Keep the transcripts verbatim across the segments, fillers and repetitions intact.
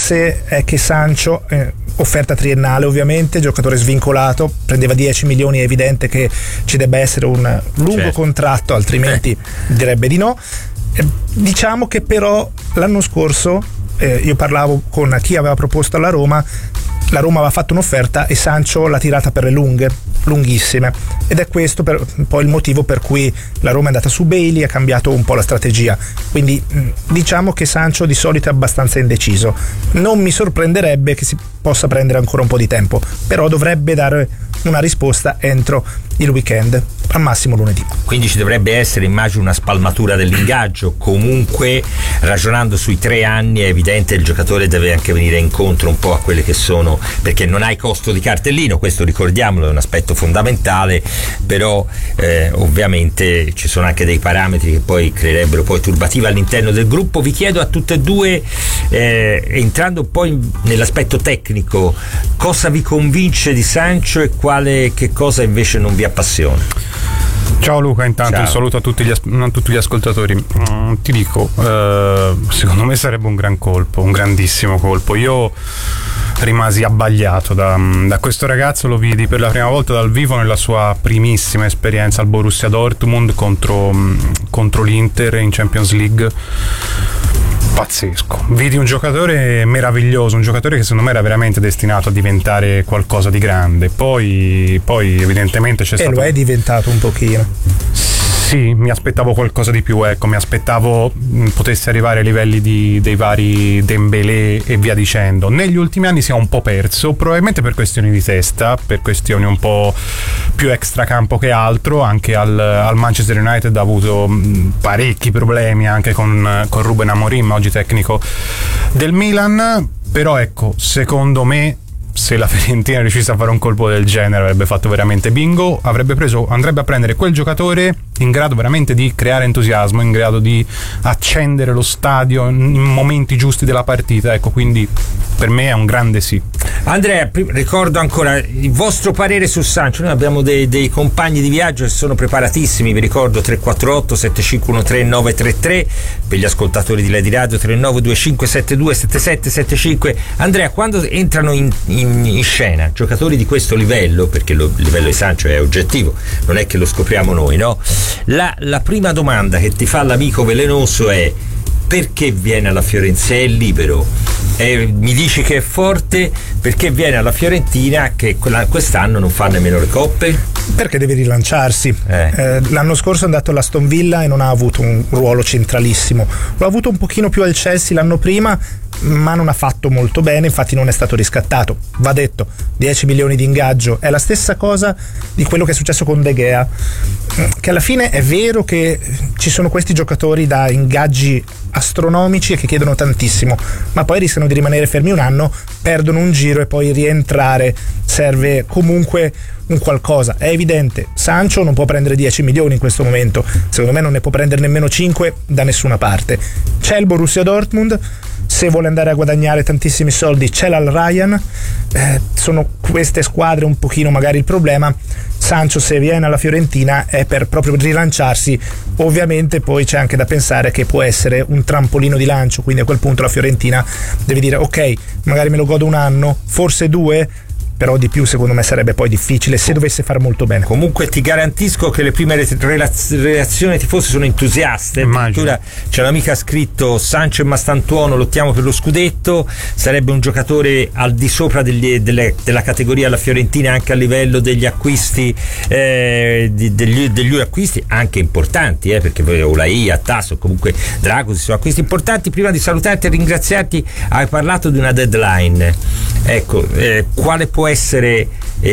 forse è che Sancho, eh, offerta triennale ovviamente, giocatore svincolato, prendeva dieci milioni, è evidente che ci debba essere un lungo certo. contratto, altrimenti eh. direbbe di no. Eh, diciamo che però l'anno scorso eh, io parlavo con chi aveva proposto alla Roma, la Roma aveva fatto un'offerta e Sancho l'ha tirata per le lunghe, lunghissime, ed è questo per, poi il motivo per cui la Roma è andata su Bailey, ha cambiato un po' la strategia, quindi diciamo che Sancho di solito è abbastanza indeciso. Non mi sorprenderebbe che si possa prendere ancora un po' di tempo, però dovrebbe dare una risposta entro il weekend, al massimo lunedì. Quindi ci dovrebbe essere, immagino, una spalmatura dell'ingaggio. Comunque, ragionando sui tre anni, è evidente che il giocatore deve anche venire incontro un po' a quelle che sono, perché non hai costo di cartellino, questo ricordiamolo, è un aspetto fondamentale, però eh, ovviamente ci sono anche dei parametri che poi creerebbero poi turbativa all'interno del gruppo. Vi chiedo a tutte e due, eh, entrando poi nell'aspetto tecnico, cosa vi convince di Sancho e quale, che cosa invece non vi appassiona? Ciao Luca, intanto Ciao. Un saluto a tutti gli, as- a tutti gli ascoltatori. Mm, ti dico, eh, secondo me sarebbe un gran colpo, un grandissimo colpo. Io rimasi abbagliato da, da questo ragazzo, lo vidi per la prima volta dal vivo nella sua primissima esperienza al Borussia Dortmund contro, contro l'Inter in Champions League. Pazzesco, vidi un giocatore meraviglioso, un giocatore che secondo me era veramente destinato a diventare qualcosa di grande. Poi, poi evidentemente c'è e stato... lo è diventato un pochino. Sì, mi aspettavo qualcosa di più, ecco, mi aspettavo mh, potesse arrivare ai livelli di, dei vari Dembélé e via dicendo. Negli ultimi anni si è un po' perso, probabilmente per questioni di testa, per questioni un po' più extracampo che altro. Anche al, al Manchester United ha avuto mh, parecchi problemi anche con, con Ruben Amorim, oggi tecnico del Milan. Però ecco, secondo me, se la Fiorentina riuscisse a fare un colpo del genere avrebbe fatto veramente bingo, avrebbe preso, andrebbe a prendere quel giocatore in grado veramente di creare entusiasmo, in grado di accendere lo stadio in momenti giusti della partita, ecco, quindi per me è un grande sì. Andrea, ricordo ancora il vostro parere su Sancho. Noi abbiamo dei, dei compagni di viaggio che sono preparatissimi, vi ricordo tre quattro otto sette cinque uno tre nove tre tre, per gli ascoltatori di Lady Radio tre nove due cinque sette due sette sette sette cinque. Andrea, quando entrano in, in, in scena giocatori di questo livello, perché lo, il livello di Sancho è oggettivo, non è che lo scopriamo noi, no? La, la prima domanda che ti fa l'amico velenoso è: perché viene alla Fiorentina? È libero, eh, mi dici che è forte, perché viene alla Fiorentina che quest'anno non fa nemmeno le coppe? Perché deve rilanciarsi. eh. Eh, l'anno scorso è andato all'Aston Villa e non ha avuto un ruolo centralissimo, l'ha avuto un pochino più al Chelsea l'anno prima, ma non ha fatto molto bene, infatti non è stato riscattato. Va detto, dieci milioni di ingaggio è la stessa cosa di quello che è successo con De Gea, che alla fine è vero che ci sono questi giocatori da ingaggi astronomici e che chiedono tantissimo, ma poi rischiano di rimanere fermi un anno, perdono un giro e poi rientrare serve comunque un qualcosa. È evidente, Sancho non può prendere dieci milioni in questo momento, secondo me non ne può prendere nemmeno cinque da nessuna parte. C'è il Borussia Dortmund, se vuole andare a guadagnare tantissimi soldi c'è l'Al Ryan, eh, sono queste squadre un pochino magari il problema. Sancho, se viene alla Fiorentina, è per proprio rilanciarsi. Ovviamente poi c'è anche da pensare che può essere un trampolino di lancio, quindi a quel punto la Fiorentina deve dire ok, magari me lo godo un anno, forse due, però di più secondo me sarebbe poi difficile se dovesse fare molto bene. Comunque ti garantisco che le prime relaz- reazioni tifosi sono entusiaste. Addirittura c'è un'amica ha scritto: Sancho e Mastantuono lottiamo per lo scudetto. Sarebbe un giocatore al di sopra degli, delle, della categoria alla Fiorentina anche a livello degli acquisti, eh, di, degli, degli acquisti anche importanti, eh, perché Olai, Attasso, comunque Dragos sono acquisti importanti. Prima di salutarti e ringraziarti, hai parlato di una deadline, ecco, eh, quale può essere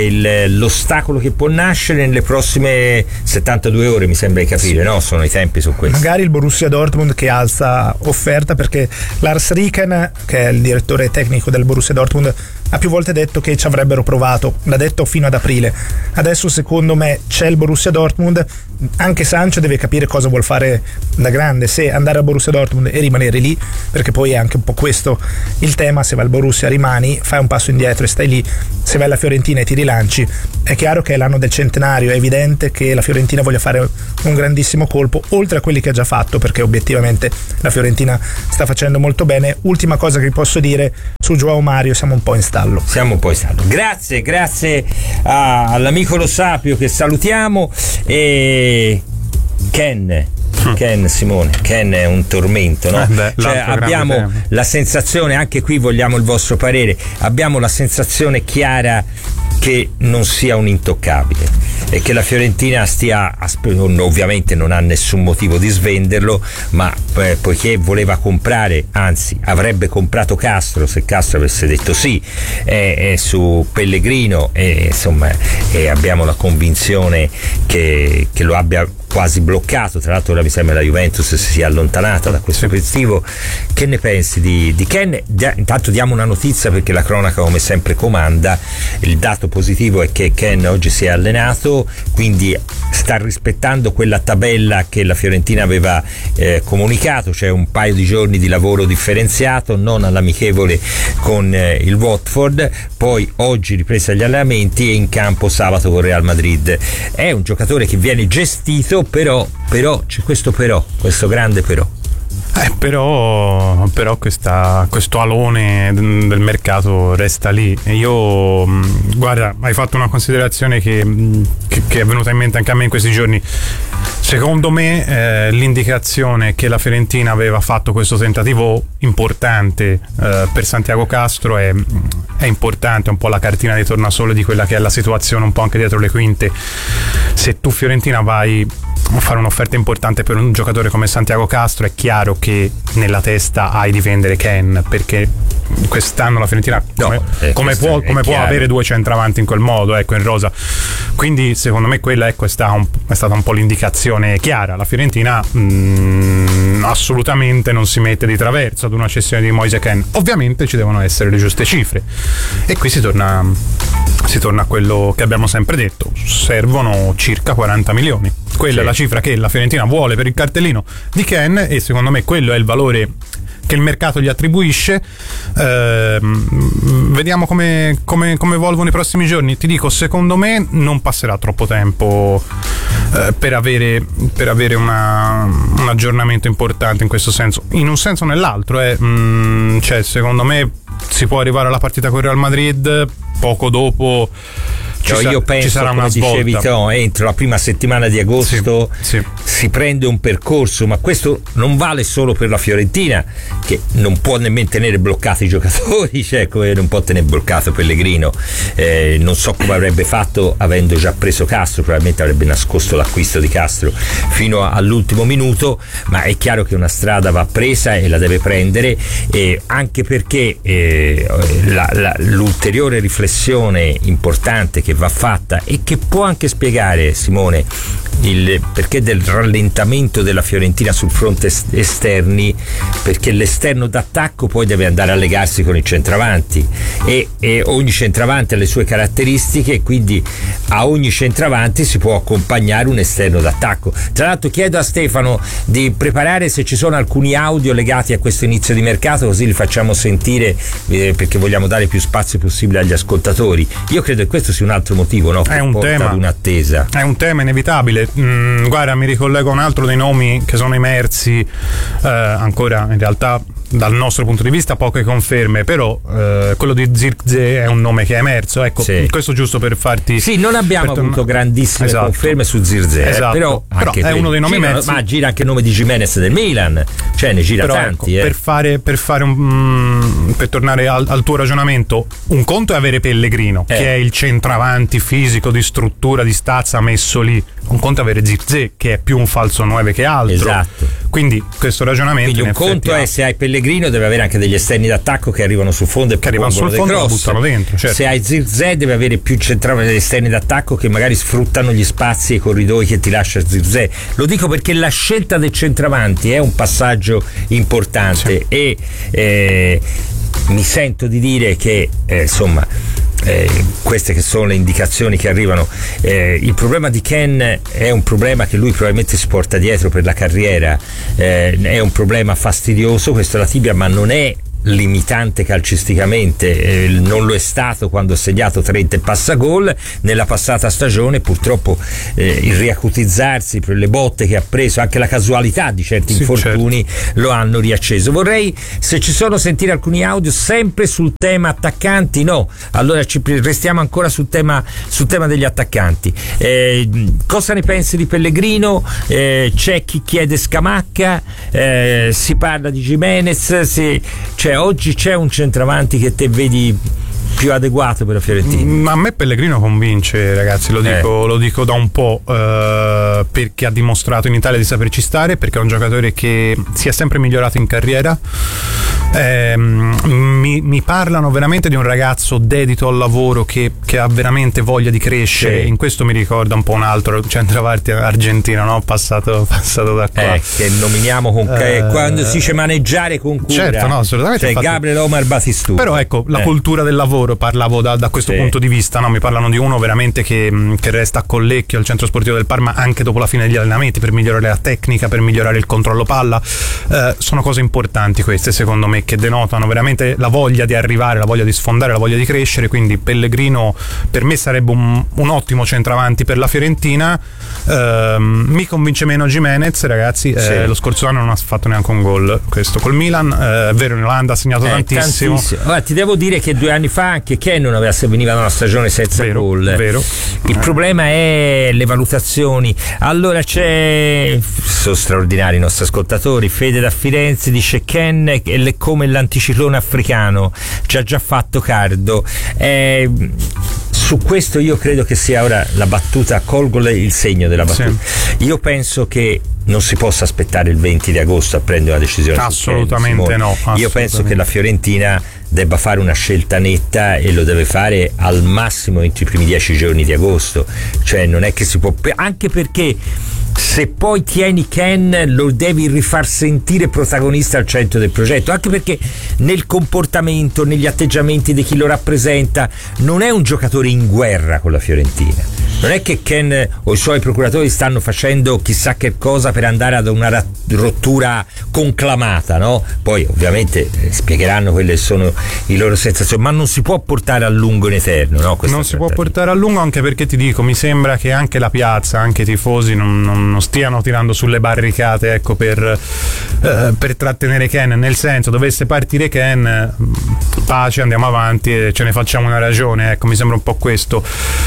il, l'ostacolo che può nascere nelle prossime settantadue ore, mi sembra di capire, no? Sono i tempi su questo. Magari il Borussia Dortmund che alza offerta, perché Lars Ricken, che è il direttore tecnico del Borussia Dortmund, ha più volte detto che ci avrebbero provato, l'ha detto fino ad aprile. Adesso secondo me c'è il Borussia Dortmund, anche Sancho deve capire cosa vuol fare da grande, se andare al Borussia Dortmund e rimanere lì, perché poi è anche un po' questo il tema: se vai al Borussia rimani, fai un passo indietro e stai lì, se vai alla Fiorentina e ti rilanci È chiaro che è l'anno del centenario, è evidente che la Fiorentina voglia fare un grandissimo colpo, oltre a quelli che ha già fatto, perché obiettivamente la Fiorentina sta facendo molto bene. Ultima cosa che vi posso dire su Joao Mario, siamo un po' in stallo. Siamo un po' in stallo. Grazie, grazie a, all'amico Lo Sapio che salutiamo. E Ken. Ken, Simone, Ken è un tormento, no? Eh beh, cioè abbiamo la sensazione, anche qui vogliamo il vostro parere, abbiamo la sensazione chiara che non sia un intoccabile e che la Fiorentina stia, ovviamente non ha nessun motivo di svenderlo, ma eh, poiché voleva comprare, anzi avrebbe comprato Castro se Castro avesse detto sì, eh, eh, su Pellegrino, e insomma eh, abbiamo la convinzione che, che lo abbia quasi bloccato. Tra l'altro ora mi sembra la Juventus si sia allontanata da questo obiettivo. Che ne pensi di, di Ken? Intanto diamo una notizia, perché la cronaca come sempre comanda. Il dato positivo è che Ken oggi si è allenato, quindi sta rispettando quella tabella che la Fiorentina aveva eh, comunicato, cioè un paio di giorni di lavoro differenziato, non all'amichevole con eh, il Watford, poi oggi ripresa gli allenamenti e in campo sabato con Real Madrid. È un giocatore che viene gestito, però però c'è questo però, questo grande però. Eh, però, però questa, questo alone del mercato resta lì. E io, guarda, hai fatto una considerazione che, che, che è venuta in mente anche a me in questi giorni. Secondo me eh, l'indicazione che la Fiorentina aveva fatto questo tentativo importante eh, per Santiago Castro è, è importante, è un po' la cartina di tornasole di quella che è la situazione un po' anche dietro le quinte. Se tu Fiorentina vai a fare un'offerta importante per un giocatore come Santiago Castro, è chiaro che nella testa hai di vendere Ken, perché quest'anno la Fiorentina come, no, eh, come può, come può avere due centravanti in quel modo, ecco, in rosa. Quindi secondo me quella, ecco, è stata un, è stata un po' l'indicazione chiara. La Fiorentina mh, assolutamente non si mette di traverso ad una cessione di Moise Ken. Ovviamente ci devono essere le giuste cifre, e qui si torna si torna a quello che abbiamo sempre detto: servono circa quaranta milioni. Quella sì. è la cifra che la Fiorentina vuole per il cartellino di Ken, e secondo me quello è il valore che il mercato gli attribuisce. Eh, vediamo come, come, come evolvono i prossimi giorni. Ti dico, secondo me non passerà troppo tempo eh, per avere, per avere una, un aggiornamento importante in questo senso, in un senso o nell'altro. Eh. Mm, cioè, secondo me si può arrivare alla partita con il Real Madrid poco dopo. Ci cioè, sa- io penso, ci sarà come una dicevi te, no, entro la prima settimana di agosto sì, sì. si prende un percorso, ma questo non vale solo per la Fiorentina, che non può nemmeno tenere bloccati i giocatori, cioè come non può tenere bloccato Pellegrino. Eh, non so come avrebbe fatto avendo già preso Castro, probabilmente avrebbe nascosto l'acquisto di Castro fino all'ultimo minuto, ma è chiaro che una strada va presa e la deve prendere, eh, anche perché eh, la, la, l'ulteriore riflessione importante che va fatta e che può anche spiegare, Simone, il perché del rallentamento della Fiorentina sul fronte esterni, perché l'esterno d'attacco poi deve andare a legarsi con il centravanti, e, e ogni centravanti ha le sue caratteristiche, e quindi a ogni centravanti si può accompagnare un esterno d'attacco. Tra l'altro chiedo a Stefano di preparare se ci sono alcuni audio legati a questo inizio di mercato, così li facciamo sentire, eh, perché vogliamo dare più spazio possibile agli ascoltatori. Io credo che questo sia un altro motivo, no? Che è un porta tema, ad un'attesa. È un tema inevitabile. Mm, guarda, mi ricollego a un altro dei nomi che sono emersi, eh, ancora in realtà dal nostro punto di vista poche conferme, però eh, quello di Zirkzee è un nome che è emerso, ecco, sì. Questo giusto per farti sì, non abbiamo avuto torn- grandissime esatto. conferme su Zirkzee, esatto. però, però anche è quelli. uno dei nomi gira, emersi, ma gira anche il nome di Gimenez del Milan, cioè ne gira però, tanti, ecco, eh. per fare per fare un mm, per tornare al, al tuo ragionamento, un conto è avere Pellegrino, eh. che è il centravanti fisico, di struttura, di stazza messo lì, un conto è avere Zirkzee, che è più un falso nove che altro, esatto. Quindi questo ragionamento, quindi un conto è, se hai Pellegrino deve avere anche degli esterni d'attacco che arrivano sul fondo e che arrivano sul fondo e lo buttano dentro, certo. Se hai Zirkzee deve avere più centrali esterni d'attacco che magari sfruttano gli spazi e i corridoi che ti lascia Zirkzee. Lo dico perché la scelta del centravanti è un passaggio importante, sì. e eh, mi sento di dire che eh, insomma Eh, queste che sono le indicazioni che arrivano. Eh, il problema di Ken è un problema che lui probabilmente si porta dietro per la carriera, eh, è un problema fastidioso questo alla tibia, ma non è limitante calcisticamente, eh, non lo è stato quando ha segnato trenta e passa gol nella passata stagione. Purtroppo eh, il riacutizzarsi per le botte che ha preso, anche la casualità di certi sì, infortuni certo. lo hanno riacceso. Vorrei, se ci sono, sentire alcuni audio sempre sul tema attaccanti. No, allora ci restiamo ancora sul tema, sul tema degli attaccanti. Eh, cosa ne pensi di Pellegrino? Eh, c'è chi chiede Scamacca, eh, si parla di Gimenez, si, cioè oggi c'è un centravanti che te vedi più adeguato per la Fiorentina? Ma a me Pellegrino convince, ragazzi, lo dico, eh. lo dico da un po', eh, perché ha dimostrato in Italia di saperci stare, perché è un giocatore che si è sempre migliorato in carriera. Eh, mi, mi parlano veramente di un ragazzo dedito al lavoro, che, che ha veramente voglia di crescere. Sì. In questo mi ricorda un po' un altro centravanti argentino, no? passato, passato da qua, eh, che nominiamo con eh, quando si dice maneggiare con cura. Certo, no, assolutamente. Cioè, infatti, Gabriel Omar Batistuta. Però ecco, la eh. cultura del lavoro, parlavo da, da questo sì. punto di vista, no? Mi parlano di uno veramente che, che resta a Collecchio, al centro sportivo del Parma, anche dopo la fine degli allenamenti, per migliorare la tecnica, per migliorare il controllo palla. Eh, sono cose importanti queste, secondo me, che denotano veramente la voglia di arrivare, la voglia di sfondare, la voglia di crescere. Quindi Pellegrino per me sarebbe un, un ottimo centravanti per la Fiorentina. Eh, mi convince meno Gimenez, ragazzi. Eh, sì. Lo scorso anno non ha fatto neanche un gol, questo col Milan. Eh, è vero, in Olanda ha segnato eh, tantissimo. tantissimo. Allora, ti devo dire che due anni fa anche Ken non aveva, veniva da una stagione senza vero, gol. Vero. Il eh. problema è le valutazioni. Allora c'è, sono straordinari i nostri ascoltatori. Fede da Firenze dice Ken è come l'anticiclone africano, ci ha già fatto Cardo. Eh, su questo io credo che sia ora la battuta, colgo il segno della battuta. Sì. Io penso che non si possa aspettare il venti di agosto a prendere una decisione. Assolutamente no. Assolutamente. Io penso che la Fiorentina debba fare una scelta netta e lo deve fare al massimo entro i primi dieci giorni di agosto. Cioè non è che si può, anche perché se poi tieni Ken lo devi rifar sentire protagonista al centro del progetto, anche perché nel comportamento, negli atteggiamenti di chi lo rappresenta non è un giocatore in guerra con la Fiorentina. Non è che Ken o i suoi procuratori stanno facendo chissà che cosa per andare ad una rottura conclamata, no? Poi ovviamente spiegheranno quelle che sono i loro sensazioni, ma non si può portare a lungo in eterno, no? Non si può portare a lungo, anche perché ti dico, mi sembra che anche la piazza, anche i tifosi non, non, non stiano tirando sulle barricate, ecco, per, eh, per trattenere Ken. Nel senso, dovesse partire Ken, pace, andiamo avanti e ce ne facciamo una ragione, ecco, mi sembra un po' questo.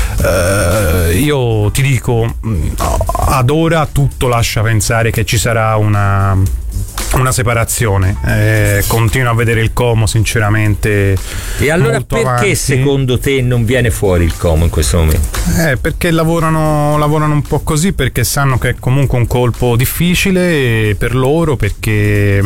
Eh, io ti dico, ad ora tutto lascia pensare che ci sarà una una separazione. Eh, continuo a vedere il Como sinceramente. E allora perché avanti. Secondo te non viene fuori il Como in questo momento? Eh, perché lavorano, lavorano un po' così, perché sanno che è comunque un colpo difficile per loro, perché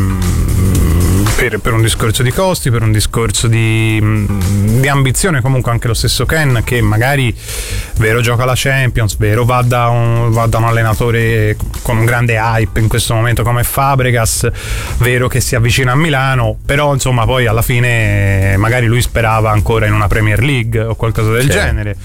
per, per un discorso di costi, per un discorso di, di ambizione. Comunque anche lo stesso Ken, che magari vero gioca la Champions, vero va da un, va da un allenatore con un grande hype in questo momento come Fabregas, vero che si avvicina a Milano, però insomma poi alla fine magari lui sperava ancora in una Premier League o qualcosa del certo. genere.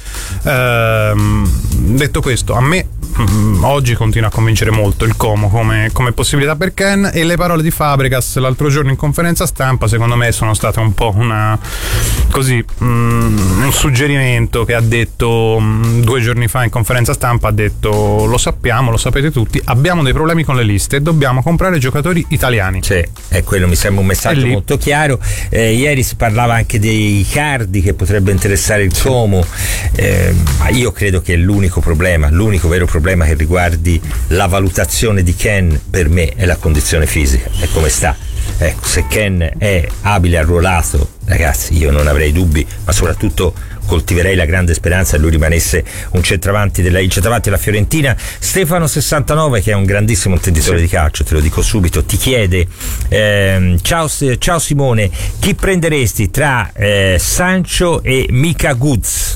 Ehm, detto questo, a me mh, oggi continua a convincere molto il Como come, come possibilità per Ken, e le parole di Fabregas l'altro giorno in conferenza stampa secondo me sono state un po' una così mh, un suggerimento che ha detto mh, due giorni fa in conferenza stampa. Ha detto: lo sappiamo, lo sapete tutti, abbiamo dei problemi con le liste e dobbiamo comprare giocatori italiani. Sì, e quello mi sembra un messaggio molto chiaro. Eh, ieri si parlava anche dei Icardi che potrebbe interessare il Como. Eh, ma io credo che l'unico problema, l'unico vero problema che riguardi la valutazione di Ken per me è la condizione fisica, è come sta. Ecco, se Ken è abile, arruolato, ragazzi, io non avrei dubbi, ma soprattutto coltiverei la grande speranza che lui rimanesse un centravanti della, il centravanti della Fiorentina. Stefano sessantanove, che è un grandissimo intenditore sì. di calcio, te lo dico subito, ti chiede ehm, ciao, ciao Simone, chi prenderesti tra eh, Sancho e Mika Goods?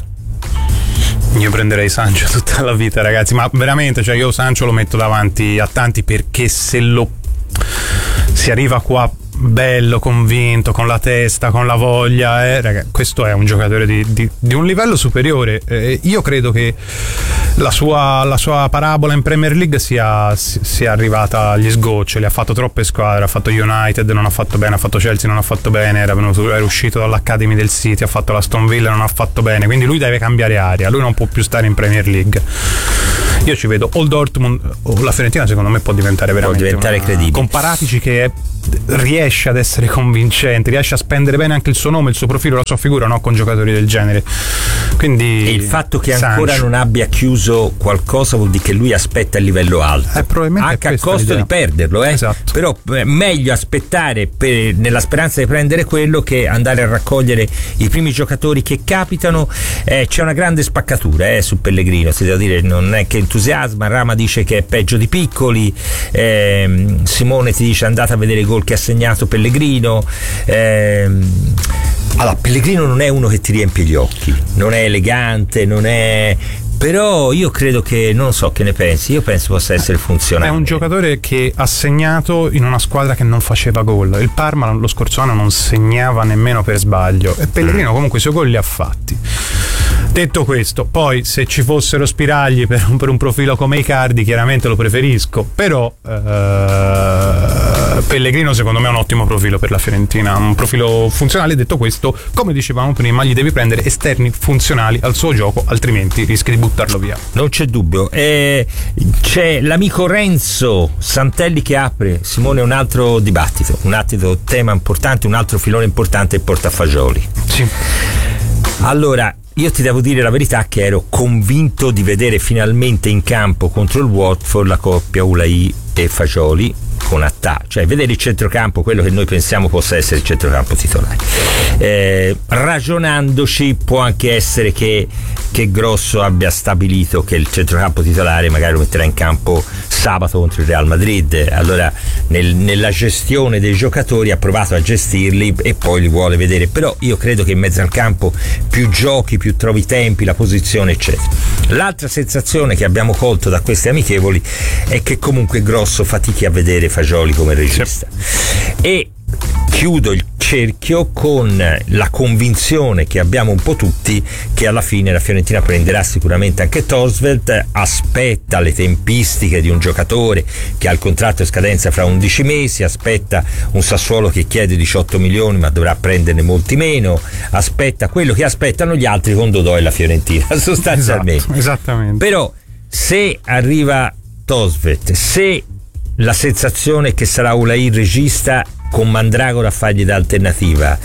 Io prenderei Sancho tutta la vita, ragazzi, ma veramente, cioè io Sancho lo metto davanti a tanti, perché se lo si arriva qua bello, convinto, con la testa, con la voglia, eh, ragazzi, questo è un giocatore di, di, di un livello superiore. Eh, io credo che la sua, la sua parabola in Premier League sia, sia arrivata agli sgoccioli. Ha fatto troppe squadre, ha fatto United, non ha fatto bene, ha fatto Chelsea, non ha fatto bene, era, venuto, era uscito dall'Academy del City, ha fatto la Aston Villa, non ha fatto bene, quindi lui deve cambiare aria, lui non può più stare in Premier League. Io ci vedo o il Dortmund o la Fiorentina, secondo me può diventare veramente può diventare una, credibile. con Paratici che è, riesce ad essere convincente, riesce a spendere bene anche il suo nome, il suo profilo, la sua figura, no? Con giocatori del genere. Quindi e il fatto che Sancho ancora non abbia chiuso qualcosa vuol dire che lui aspetta il livello alto, eh, probabilmente anche a costo l'idea. di perderlo, eh? Esatto. Però eh, meglio aspettare per, nella speranza di prendere quello che andare a raccogliere i primi giocatori che capitano. Eh, c'è una grande spaccatura eh, su Pellegrino, si deve dire, non è che entusiasma. Rama dice che è peggio di Piccoli, eh, Simone ti dice andate a vedere i gol che ha segnato Pellegrino. eh, allora Pellegrino non è uno che ti riempie gli occhi, non è elegante, non è, però io credo che, non so che ne pensi, io penso possa essere funzionale. È un giocatore che ha segnato in una squadra che non faceva gol. Il Parma lo scorso anno non segnava nemmeno per sbaglio e Pellegrino comunque i suoi gol li ha fatti. Detto questo, poi se ci fossero spiragli per un, per un profilo come Icardi chiaramente lo preferisco, però eh, Pellegrino secondo me è un ottimo profilo per la Fiorentina, un profilo funzionale. Detto questo, come dicevamo prima, gli devi prendere esterni funzionali al suo gioco, altrimenti rischi di buttarlo via. Non c'è dubbio. Eh, c'è l'amico Renzo Santelli che apre, Simone, un altro dibattito, un altro tema importante, un altro filone importante, il portafagioli. Sì. Allora, io ti devo dire la verità che ero convinto di vedere finalmente in campo contro il Watford la coppia Ulai e Fagioli con Attà, cioè vedere il centrocampo, quello che noi pensiamo possa essere il centrocampo titolare. Eh, ragionandoci può anche essere che, che Grosso abbia stabilito che il centrocampo titolare magari lo metterà in campo sabato contro il Real Madrid, allora nel, nella gestione dei giocatori ha provato a gestirli e poi li vuole vedere, però io credo che in mezzo al campo più giochi, più trovi i tempi, la posizione eccetera. L'altra sensazione che abbiamo colto da queste amichevoli è che comunque Grosso fatichi a vedere Fagioli come regista. E chiudo il cerchio con la convinzione che abbiamo un po' tutti che alla fine la Fiorentina prenderà sicuramente anche Torsveld, aspetta le tempistiche di un giocatore che ha il contratto in scadenza fra undici mesi, aspetta un Sassuolo che chiede diciotto milioni ma dovrà prenderne molti meno, aspetta quello che aspettano gli altri con Dodò e la Fiorentina sostanzialmente. Esatto, esattamente. Però se arriva Torsveld, se la sensazione è che sarà Ulai il regista con Mandragora a fargli da alternativa,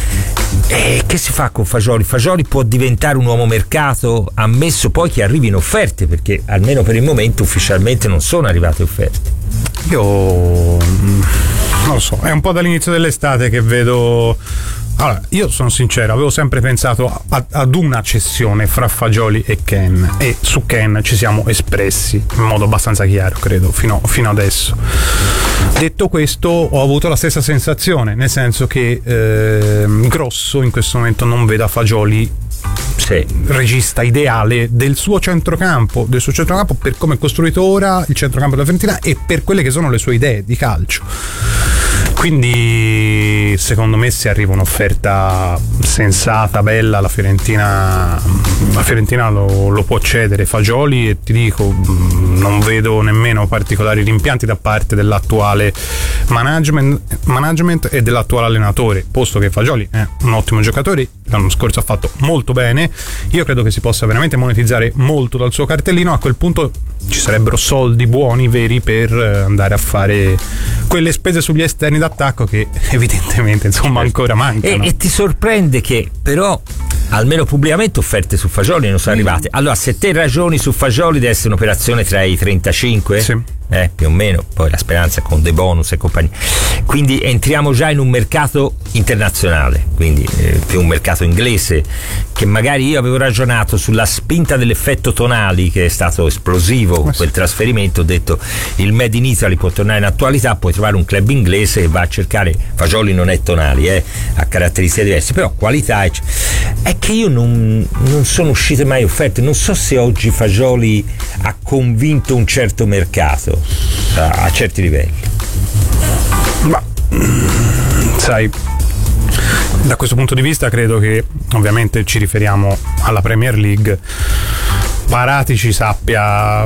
e che si fa con Fagioli? Fagioli può diventare un uomo mercato, ammesso poi che arrivino offerte, perché almeno per il momento ufficialmente non sono arrivate offerte. Io non lo so, è un po' dall'inizio dell'estate che vedo. Allora, io sono sincero, avevo sempre pensato a, ad una cessione fra Fagioli e Ken, e su Ken ci siamo espressi in modo abbastanza chiaro, credo, fino, fino adesso. Detto questo, ho avuto la stessa sensazione, nel senso che eh, Grosso in questo momento non veda Fagioli sì. regista ideale del suo centrocampo, del suo centrocampo per come è costruito ora il centrocampo della Fiorentina e per quelle che sono le sue idee di calcio. Quindi secondo me se arriva un'offerta sensata, bella, la Fiorentina la Fiorentina lo, lo può cedere Fagioli, e ti dico non vedo nemmeno particolari rimpianti da parte dell'attuale management, management e dell'attuale allenatore, posto che Fagioli è un ottimo giocatore, l'anno scorso ha fatto molto bene, io credo che si possa veramente monetizzare molto dal suo cartellino. A quel punto ci sarebbero soldi buoni, veri, per andare a fare quelle spese sugli esterni d'attacco che evidentemente insomma ancora mancano. E, e ti sorprende che però almeno pubblicamente offerte su Fagioli non sono arrivate. Allora se te ragioni su Fagioli deve essere un'operazione tra i trentacinque, sì. Eh, più o meno, poi la speranza con De Bonus e compagnia, quindi entriamo già in un mercato internazionale, quindi eh, più un mercato inglese, che magari io avevo ragionato sulla spinta dell'effetto Tonali che è stato esplosivo, Ma sì. quel trasferimento, ho detto il Made in Italy può tornare in attualità, puoi trovare un club inglese che va a cercare, Fagioli non è Tonali, eh, ha caratteristiche diverse, però qualità è, è che io non, non sono uscite mai offerte, non so se oggi Fagioli ha convinto un certo mercato a, a certi livelli. Ma sai, da questo punto di vista credo che, ovviamente ci riferiamo alla Premier League, Paratici sappia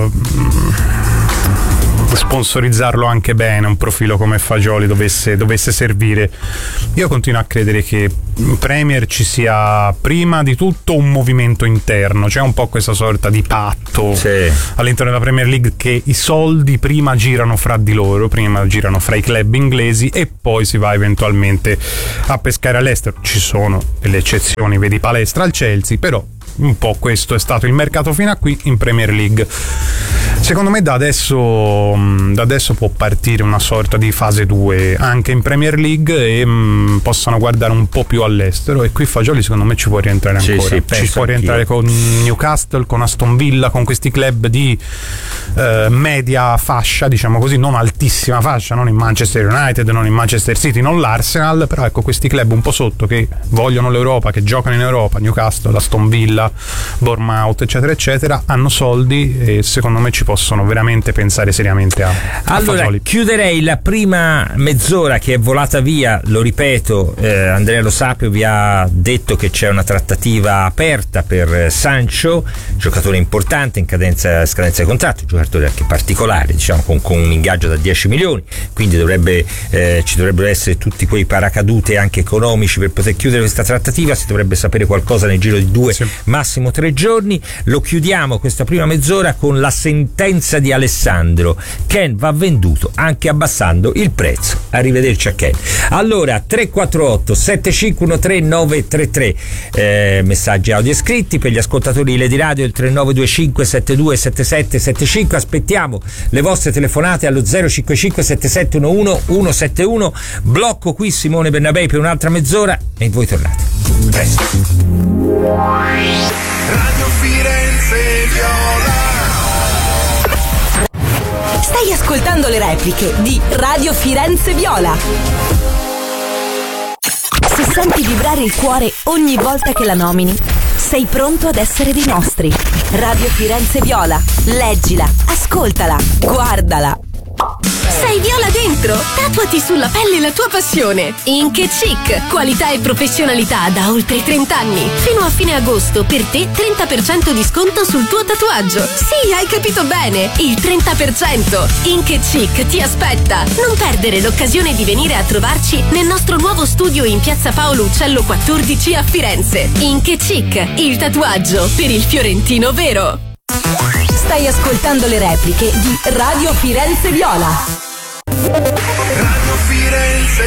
sponsorizzarlo anche bene, un profilo come Fagioli dovesse, dovesse servire. Io continuo a credere che in Premier ci sia prima di tutto un movimento interno, c'è un po' questa sorta di patto sì. all'interno della Premier League, che i soldi prima girano fra di loro, prima girano fra i club inglesi e poi si va eventualmente a pescare all'estero. Ci sono delle eccezioni, vedi palestra al Chelsea, però un po' questo è stato il mercato fino a qui in Premier League. Secondo me da adesso, da adesso può partire una sorta di fase due anche in Premier League e mh, possano guardare un po' più all'estero, e qui Fagioli secondo me ci può rientrare ancora. Sì, sì, ci può rientrare anch'io. Con Newcastle, con Aston Villa, con questi club di eh, media fascia, diciamo così, non altissima fascia, non in Manchester United, non in Manchester City, non l'Arsenal, però ecco questi club un po' sotto che vogliono l'Europa, che giocano in Europa, Newcastle, Aston Villa, Bournemouth, eccetera eccetera, hanno soldi e secondo me ci possono veramente pensare seriamente a, a allora Fagioli. Chiuderei la prima mezz'ora che è volata via, lo ripeto, eh, Andrea Lo Sapio vi ha detto che c'è una trattativa aperta per Sancho, giocatore importante in cadenza, scadenza di contratto, giocatore anche particolare, diciamo con, con un ingaggio da dieci milioni, quindi dovrebbe eh, ci dovrebbero essere tutti quei paracadute anche economici per poter chiudere questa trattativa. Si dovrebbe sapere qualcosa nel giro di due sì. massimo tre giorni. Lo chiudiamo questa prima mezz'ora con la sentenza di Alessandro: Ken va venduto anche abbassando il prezzo. Arrivederci a Ken. Allora tre quattro otto sette cinque uno tre nove tre tre, eh, messaggi audio e scritti per gli ascoltatori di Lady Radio, il tre nove due cinque sette due sette sette sette cinque. Aspettiamo le vostre telefonate allo zero cinque cinque sette sette uno uno uno sette uno. Blocco qui Simone Bernabei per un'altra mezz'ora e voi tornate presto. Radio Firenze Viola. Stai ascoltando le repliche di Radio Firenze Viola. Se senti vibrare il cuore ogni volta che la nomini, sei pronto ad essere dei nostri. Radio Firenze Viola. Leggila, ascoltala, guardala. Sei viola dentro? Tatuati sulla pelle la tua passione. Ink e Chic, qualità e professionalità da oltre trenta anni. Fino a fine agosto per te trenta per cento di sconto sul tuo tatuaggio. Sì, hai capito bene, il trenta per cento. Ink e Chic ti aspetta. Non perdere l'occasione di venire a trovarci nel nostro nuovo studio in piazza Paolo Uccello quattordici a Firenze. Ink e Chic, il tatuaggio per il fiorentino vero. Stai ascoltando le repliche di Radio Firenze Viola. Radio Firenze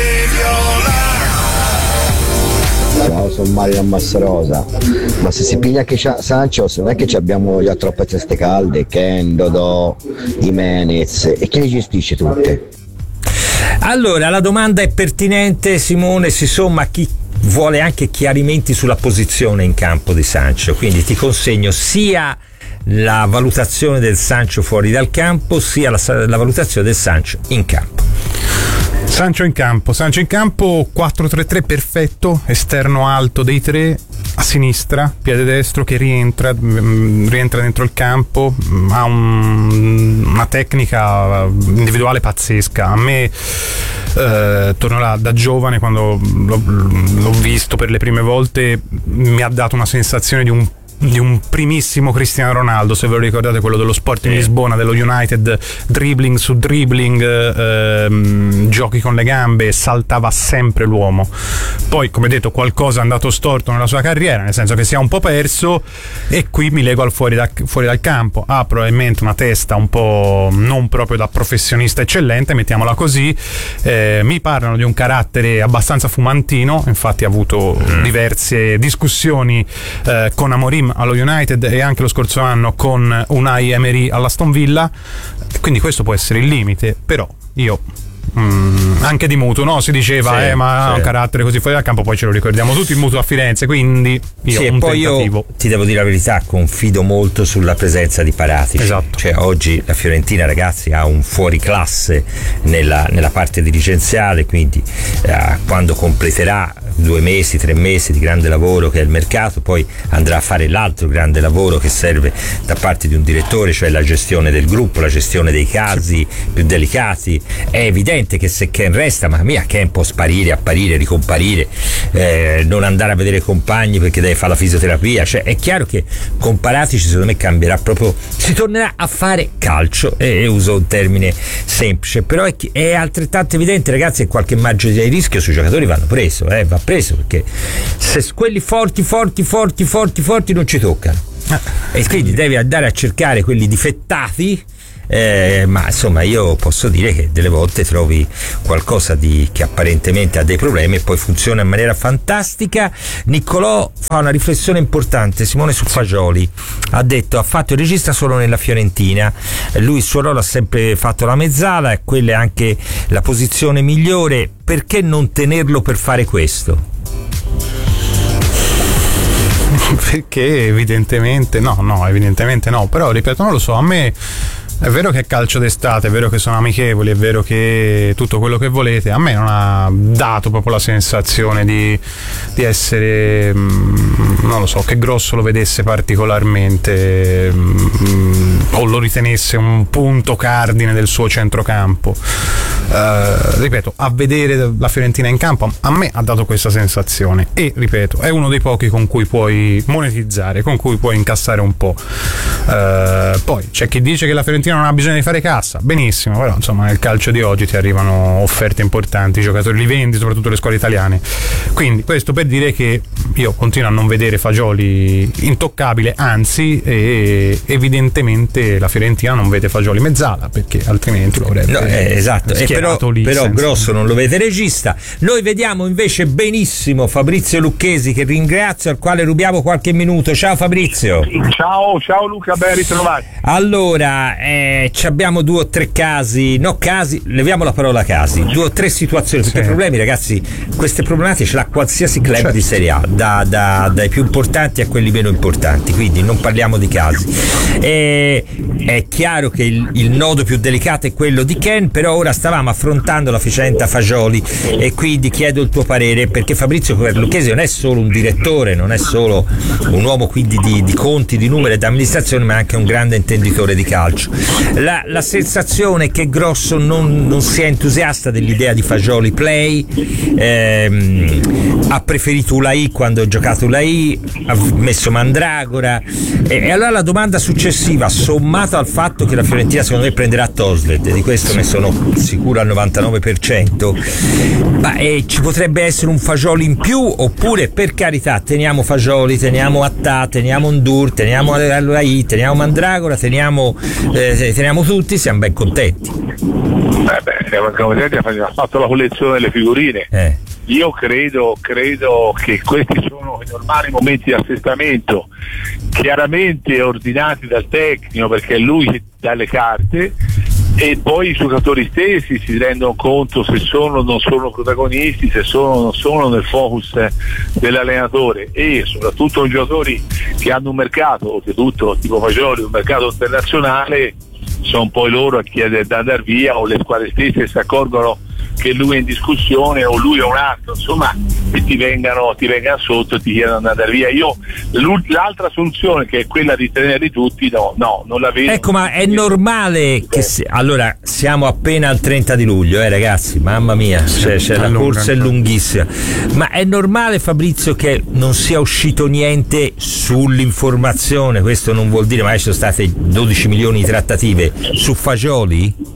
Viola. Ciao, sono Mario Massarosa. Ma se si piglia anche Sancho, non è che abbiamo già troppe teste calde, Ken, Dodò, Jimenez, e chi le gestisce tutte? Allora, la domanda è pertinente, Simone, si somma a chi vuole anche chiarimenti sulla posizione in campo di Sancho, quindi ti consegno sia la valutazione del Sancho fuori dal campo sia la, la valutazione del Sancho in campo. Sancho in campo, Sancho in campo quattro tre tre perfetto, esterno alto dei tre, a sinistra, piede destro che rientra, rientra dentro il campo, ha un, una tecnica individuale pazzesca. A me, eh, torno là, da giovane, quando l'ho, l'ho visto per le prime volte, mi ha dato una sensazione di un di un primissimo Cristiano Ronaldo, se ve lo ricordate, quello dello Sporting sì. Lisbona, dello United, dribbling su dribbling, ehm, giochi con le gambe, saltava sempre l'uomo. Poi, come detto, qualcosa è andato storto nella sua carriera, nel senso che si è un po' perso, e qui mi lego al fuori, da, fuori dal campo. Ha probabilmente una testa un po' non proprio da professionista eccellente, mettiamola così. Eh, mi parlano di un carattere abbastanza fumantino, infatti ha avuto mm. diverse discussioni eh, con Amorim allo United e anche lo scorso anno con Unai Emery all'Aston Villa, quindi questo può essere il limite. Però io Mm, anche di Mutu, no? Si diceva, sì, eh, ma ha sì. un carattere così fuori dal campo, poi ce lo ricordiamo tutti, il Mutu a Firenze, quindi io sì, un poi tentativo. Io ti devo dire la verità, confido molto sulla presenza di Paratici. Esatto. Cioè, oggi la Fiorentina, ragazzi, ha un fuoriclasse nella, nella parte dirigenziale, quindi eh, quando completerà due mesi, tre mesi di grande lavoro che è il mercato, poi andrà a fare l'altro grande lavoro che serve da parte di un direttore, cioè la gestione del gruppo, la gestione dei casi più delicati. È evidente evidente che se Ken resta, ma mia, Ken può sparire, apparire, ricomparire, eh, non andare a vedere i compagni perché deve fare la fisioterapia, cioè è chiaro che con Paratici secondo me cambierà proprio, si tornerà a fare calcio, e, e uso un termine semplice, però è, è altrettanto evidente, ragazzi, che qualche margine di rischio sui giocatori vanno preso, eh, va preso, perché se quelli forti forti forti forti forti non ci toccano, e quindi devi andare a cercare quelli difettati. Eh, ma insomma io posso dire che delle volte trovi qualcosa di che apparentemente ha dei problemi e poi funziona in maniera fantastica. Niccolò fa una riflessione importante, Simone, su Fagioli. Ha detto: ha fatto il regista solo nella Fiorentina, lui il suo ruolo ha sempre fatto la mezzala e quella è anche la posizione migliore, perché non tenerlo per fare questo? Perché evidentemente no, no, evidentemente no, però ripeto, non lo so, a me è vero che è calcio d'estate, è vero che sono amichevoli, è vero che tutto quello che volete, a me non ha dato proprio la sensazione di, di essere, non lo so, che Grosso lo vedesse particolarmente o lo ritenesse un punto cardine del suo centrocampo. Uh, ripeto, a vedere la Fiorentina in campo a me ha dato questa sensazione, e ripeto, è uno dei pochi con cui puoi monetizzare, con cui puoi incassare un po'. Uh, poi c'è chi dice che la Fiorentina non ha bisogno di fare cassa, benissimo, però insomma nel calcio di oggi ti arrivano offerte importanti, i giocatori li vendi, soprattutto le squadre italiane. Quindi questo per dire che io continuo a non vedere Fagioli intoccabile, anzi, e evidentemente la Fiorentina non vede Fagioli mezzala, perché altrimenti lo avrebbe no, eh, esatto, e però, lì però senza... Grosso non lo vede regista. Noi vediamo invece benissimo Fabrizio Lucchesi, che ringrazio, al quale rubiamo qualche minuto. Ciao Fabrizio. Ciao, ciao Luca, ben ritrovati. Allora, eh, abbiamo due o tre casi, no casi, leviamo la parola casi, due o tre situazioni, perché sì. Problemi, ragazzi, queste problematiche ce l'ha qualsiasi club certo. di Serie A, da, da, dai più importanti a quelli meno importanti, quindi non parliamo di casi. Eh, è chiaro che il, il nodo più delicato è quello di Ken, però ora stavamo affrontando la vicenda Fagioli e quindi chiedo il tuo parere, perché Fabrizio Lucchesi non è solo un direttore, non è solo un uomo quindi di, di conti, di numeri e di amministrazione, ma anche un grande intenditore di calcio. La, la sensazione è che Grosso non, non sia entusiasta dell'idea di Fagioli play, ehm, ha preferito Ulai quando ha giocato Ulai, ha messo Mandragora, e, e allora la domanda successiva, sommato al fatto che la Fiorentina secondo me prenderà Tosled, di questo ne sono sicuro al novantanove per cento, ma eh, ci potrebbe essere un Fagioli in più, oppure per carità teniamo Fagioli, teniamo Attà, teniamo Ndur, teniamo Ulai, teniamo Mandragora, teniamo eh, teniamo tutti, siamo ben contenti. Eh beh, siamo contenti, ha fatto la collezione delle figurine. Eh. Io credo, credo che questi sono i normali momenti di assestamento, chiaramente ordinati dal tecnico, perché è lui che dà le carte, e poi i giocatori stessi si rendono conto se sono o non sono protagonisti, se sono o non sono nel focus dell'allenatore, e soprattutto i giocatori che hanno un mercato, oltretutto tipo Fagioli, un mercato internazionale, sono poi loro a chiedere di andare via, o le squadre stesse si accorgono che lui è in discussione o lui è un altro, insomma, e ti vengano, ti vengano sotto e ti chiedono di andare via. Io l'altra soluzione, che è quella di tenerli tutti, no, no, non la vedo. Ecco, ma è normale che si... allora siamo appena al trenta di luglio, eh ragazzi, mamma mia, cioè, cioè, la corsa è lunghissima, ma è normale, Fabrizio, che non sia uscito niente sull'informazione? Questo non vuol dire, ma ci sono state dodici milioni di trattative su Fagioli?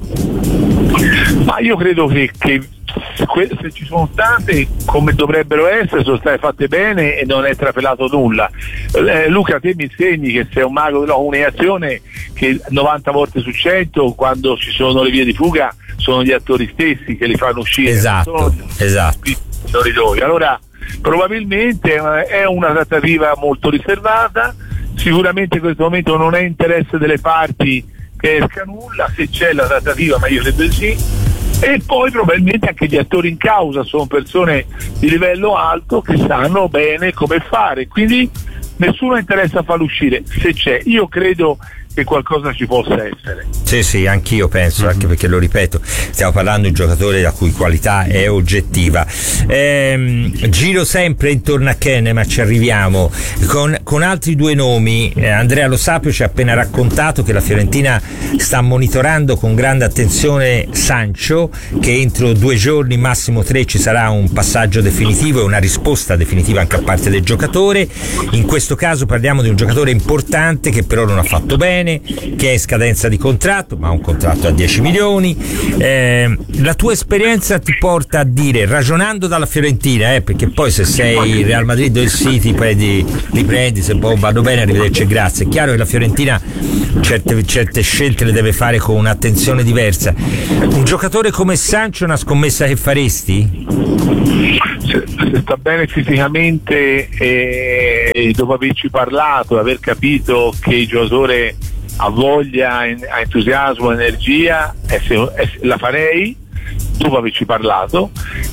Ma io credo che, che se ci sono tante, come dovrebbero essere, sono state fatte bene e non è trapelato nulla. eh, Luca, te mi insegni che sei un mago della comunicazione, che novanta volte su cento quando ci sono le vie di fuga sono gli attori stessi che li fanno uscire. Esatto, sono, esatto. Allora probabilmente è una trattativa molto riservata, sicuramente in questo momento non è interesse delle parti che esca nulla, se c'è la trattativa, ma io credo di sì, e poi probabilmente anche gli attori in causa sono persone di livello alto che sanno bene come fare, quindi nessuno interessa a farlo uscire se c'è. Io credo che qualcosa ci possa essere. Sì, sì, anch'io penso, anche perché lo ripeto, stiamo parlando di un giocatore la cui qualità è oggettiva. Ehm, giro sempre intorno a Ken, ma ci arriviamo con, con altri due nomi. eh, Andrea Lo Sapio ci ha appena raccontato che la Fiorentina sta monitorando con grande attenzione Sancho, che entro due giorni, massimo tre, ci sarà un passaggio definitivo e una risposta definitiva anche a parte del giocatore. In questo caso parliamo di un giocatore importante che però non ha fatto bene, che è in scadenza di contratto, ma ha un contratto a dieci milioni. Eh, la tua esperienza ti porta a dire, ragionando dalla Fiorentina, eh, perché poi se sei il Real Madrid o il City prendi, li prendi, se poi vanno bene arrivederci e grazie. È chiaro che la Fiorentina certe, certe scelte le deve fare con un'attenzione diversa. Un giocatore come Sancho è una scommessa che faresti? Se, se sta bene fisicamente e dopo averci parlato, aver capito che il giocatore ha voglia, ha entusiasmo, energia, e se, e se, la farei dopo averci parlato,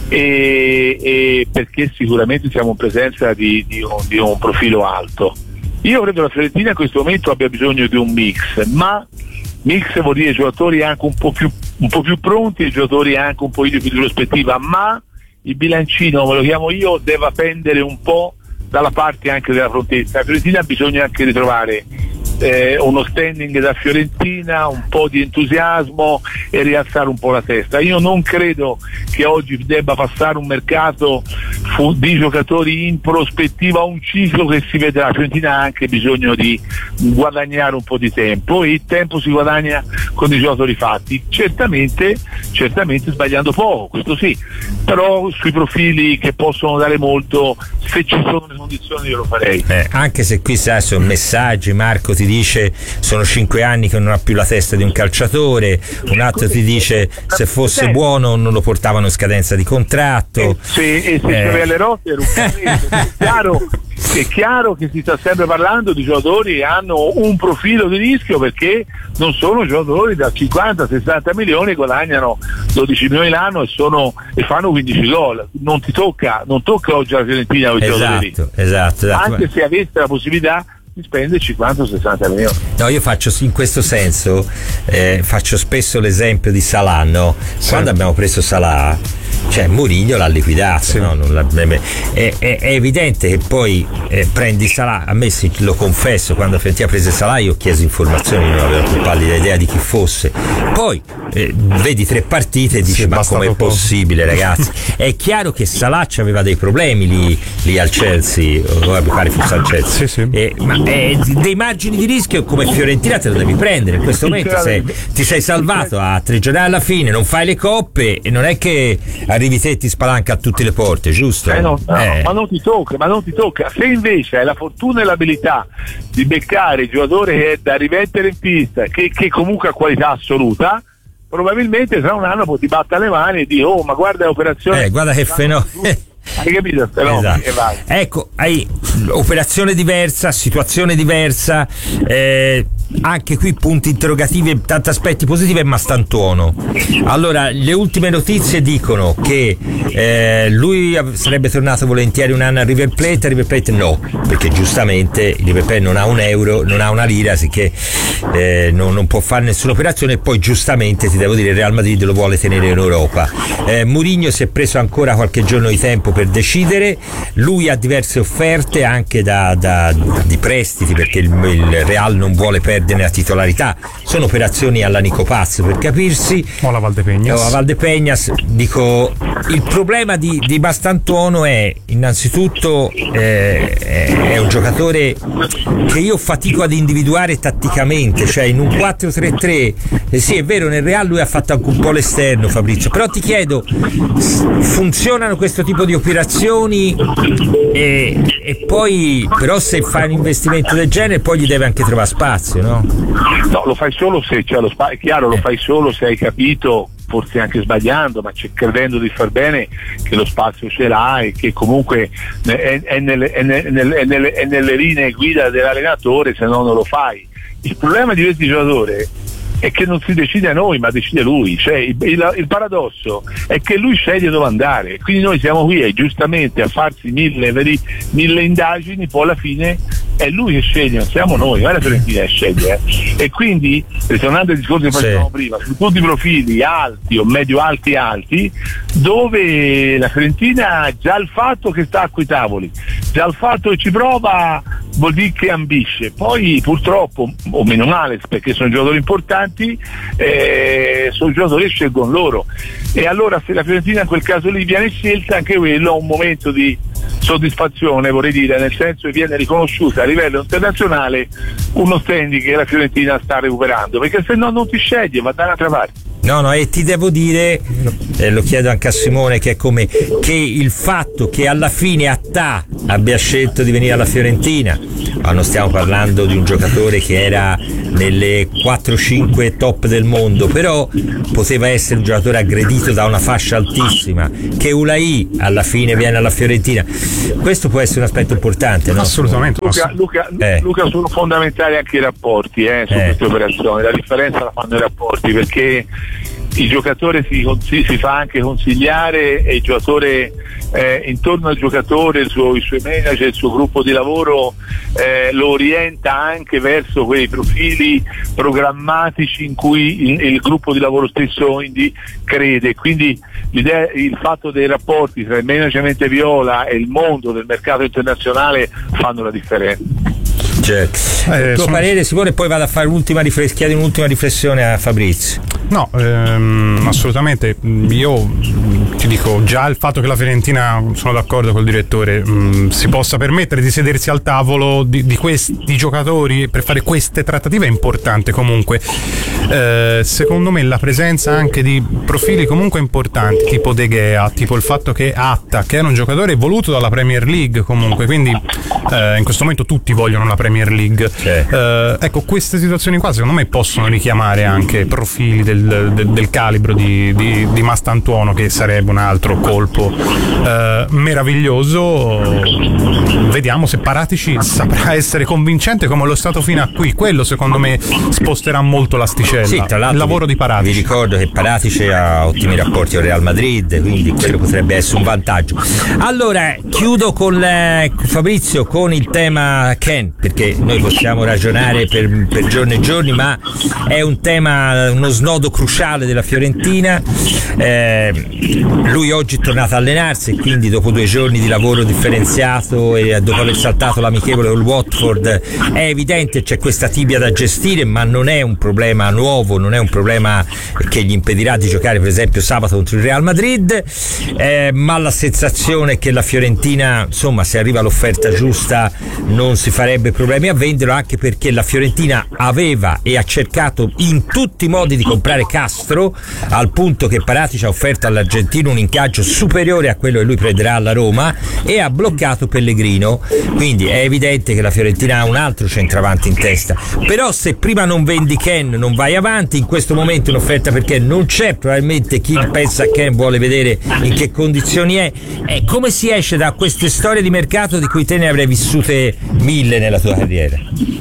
e, e perché sicuramente siamo in presenza di, di, un, di un profilo alto. Io credo che la Fiorentina in questo momento abbia bisogno di un mix, ma mix vuol dire giocatori anche un po' più, un po' più pronti, giocatori anche un po' più di prospettiva, ma il bilancino, come lo chiamo io, deve pendere un po' dalla parte anche della prontezza. La Fiorentina ha bisogno anche di trovare eh, uno standing da Fiorentina, un po' di entusiasmo e rialzare un po' la testa. Io non credo che oggi debba passare un mercato fu- di giocatori in prospettiva, un ciclo che si vedrà. La Fiorentina ha anche bisogno di guadagnare un po' di tempo, e il tempo si guadagna con i giocatori fatti, certamente, certamente sbagliando poco, questo sì, però sui profili che possono dare molto, se ci sono le condizioni io lo farei. Eh, anche se qui sai, sono messaggi, Marco ti dice sono cinque anni che non ha più la testa di un calciatore, un altro ti dice se fosse buono non lo portavano in scadenza di contratto. E se, e se eh. c'aveva le rotte era un caso. È chiaro, è chiaro che si sta sempre parlando di giocatori che hanno un profilo di rischio, perché non sono giocatori da cinquanta sessanta milioni, guadagnano dodici milioni l'anno e, sono, e fanno quindici gol. Non ti tocca, non tocca oggi la Fiorentina con i giocatori. Esatto, esatto, esatto. Anche se avesse la possibilità di spendere cinquanta sessanta milioni. No, io faccio in questo senso eh, faccio spesso l'esempio di Salah, no? Sì. Quando abbiamo preso Salah, cioè Mourinho l'ha liquidato, sì. no? Non l'ha, è, è, è evidente che poi eh, prendi Salah, a me sì, lo confesso, quando Fiorentina prese Salah io ho chiesto informazioni, non avevo più pallida idea di chi fosse, poi eh, vedi tre partite e dici sì, ma com'è possibile, ragazzi? È chiaro che Salah aveva dei problemi lì, lì al Chelsea, o mi pare fosse al Chelsea, sì, sì. Eh, ma eh, dei margini di rischio come Fiorentina te lo devi prendere in questo momento. Se ti sei salvato a tre giornate alla fine, non fai le coppe e non è che arrivi te e ti spalanca a tutte le porte, giusto? Eh no, no, eh. ma non ti tocca, ma non ti tocca. Se invece hai la fortuna e l'abilità di beccare il giocatore che è da rimettere in pista, che, che comunque ha qualità assoluta, probabilmente tra un anno ti batta le mani e dici oh ma guarda l'operazione, eh, guarda che fenomeno. Hai capito? Esatto. Ecco, hai operazione diversa, situazione diversa, eh, anche qui punti interrogativi e tanti aspetti positivi. È Mastantuono. Allora, le ultime notizie dicono che eh, lui sarebbe tornato volentieri un anno a River Plate, a River Plate no, perché giustamente il River Plate non ha un euro, non ha una lira, sicché eh, non, non può fare nessuna operazione, e poi giustamente ti devo dire il Real Madrid lo vuole tenere in Europa. eh, Mourinho si è preso ancora qualche giorno di tempo per decidere, lui ha diverse offerte anche da, da, di prestiti, perché il, il Real non vuole perdere la titolarità, sono operazioni alla Nico Paz per capirsi, o la Valdepeñas. o la Valdepeñas. Dico, il problema di, di Mastantuono è innanzitutto eh, è un giocatore che io fatico ad individuare tatticamente, cioè in un quattro tre tre eh, sì è vero nel Real lui ha fatto anche un po' l'esterno, Fabrizio, però ti chiedo, funzionano questo tipo di operazioni e, e poi però se fai un investimento del genere poi gli deve anche trovare spazio, no? No, lo fai solo se c'è lo spazio, è chiaro, lo fai solo se hai capito, forse anche sbagliando, ma credendo di far bene, che lo spazio ce l'ha e che comunque è, è, nelle, è, nelle, è, nelle, è nelle linee guida dell'allenatore, se no non lo fai. Il problema di questo giocatore è che non si decide a noi, ma decide lui, cioè il, il, il paradosso è che lui sceglie dove andare, quindi noi siamo qui e giustamente a farsi mille, veri, mille indagini, poi alla fine è lui che sceglie, non siamo noi, ma è la Fiorentina che sceglie. Eh. E quindi, ritornando al discorso che facevamo sì. prima, su tutti i profili alti o medio alti alti, dove la Fiorentina, già il fatto che sta a quei tavoli, già il fatto che ci prova, vuol dire che ambisce. Poi purtroppo, o meno male, perché sono giocatori importanti, eh, sono giocatori che scelgono loro, e allora se la Fiorentina in quel caso lì viene scelta, anche quello è un momento di soddisfazione, vorrei dire, nel senso che viene riconosciuta a livello internazionale uno standing che la Fiorentina sta recuperando, perché se no non ti sceglie, va da un'altra parte. No, no, e ti devo dire, eh, lo chiedo anche a Simone, che è come che il fatto che alla fine Attà abbia scelto di venire alla Fiorentina, ma non stiamo parlando di un giocatore che era nelle quattro cinque top del mondo, però poteva essere un giocatore aggredito da una fascia altissima, che Ulai alla fine viene alla Fiorentina, questo può essere un aspetto importante, no? Assolutamente. Luca, Luca, eh. Luca, sono fondamentali anche i rapporti eh, su eh. queste operazioni, la differenza la fanno i rapporti, perché il giocatore si, si, si fa anche consigliare, e il giocatore eh, intorno al giocatore, il suo, i suoi manager, il suo gruppo di lavoro eh, lo orienta anche verso quei profili programmatici in cui il, il gruppo di lavoro stesso quindi crede. Quindi l'idea, il fatto dei rapporti tra il management Viola e il mondo del mercato internazionale fanno la differenza. Certo. Eh, il tuo sono... parere, Simone, poi vado a fare un'ultima riflessione, chiedi un'ultima riflessione a Fabrizio. No, ehm, assolutamente. Io ti dico, già il fatto che la Fiorentina, sono d'accordo col direttore, mh, si possa permettere di sedersi al tavolo di, di questi giocatori per fare queste trattative è importante comunque. Eh, secondo me la presenza anche di profili comunque importanti, tipo De Gea, tipo il fatto che Atta, che era un giocatore voluto dalla Premier League comunque, quindi eh, in questo momento tutti vogliono la Premier League. Eh, ecco, queste situazioni qua secondo me possono richiamare anche profili del Del, del, del calibro di, di, di Mastantuono, che sarebbe un altro colpo eh, meraviglioso. Vediamo se Paratici saprà essere convincente come lo stato fino a qui. Quello secondo me sposterà molto l'asticella. Sì, tra l'altro, il lavoro di Paratici. Vi ricordo che Paratici ha ottimi rapporti con Real Madrid, quindi quello potrebbe essere un vantaggio. Allora chiudo con eh, Fabrizio con il tema Ken, perché noi possiamo ragionare per, per giorni e giorni, ma è un tema, uno snodo cruciale della Fiorentina. Eh, lui oggi è tornato a allenarsi, e quindi dopo due giorni di lavoro differenziato e dopo aver saltato l'amichevole col Watford è evidente c'è questa tibia da gestire, ma non è un problema nuovo, non è un problema che gli impedirà di giocare per esempio sabato contro il Real Madrid, eh, ma la sensazione è che la Fiorentina, insomma, se arriva l'offerta giusta non si farebbe problemi a venderlo, anche perché la Fiorentina aveva e ha cercato in tutti i modi di comprare Castro, al punto che Paratici ha offerto all'argentino un ingaggio superiore a quello che lui prenderà alla Roma, e ha bloccato Pellegrino. Quindi è evidente che la Fiorentina ha un altro centravanti in testa, però se prima non vendi Ken non vai avanti. In questo momento un'offerta per Ken non c'è, probabilmente chi pensa a Ken vuole vedere in che condizioni è. E come si esce da queste storie di mercato di cui te ne avrei vissute mille nella tua carriera?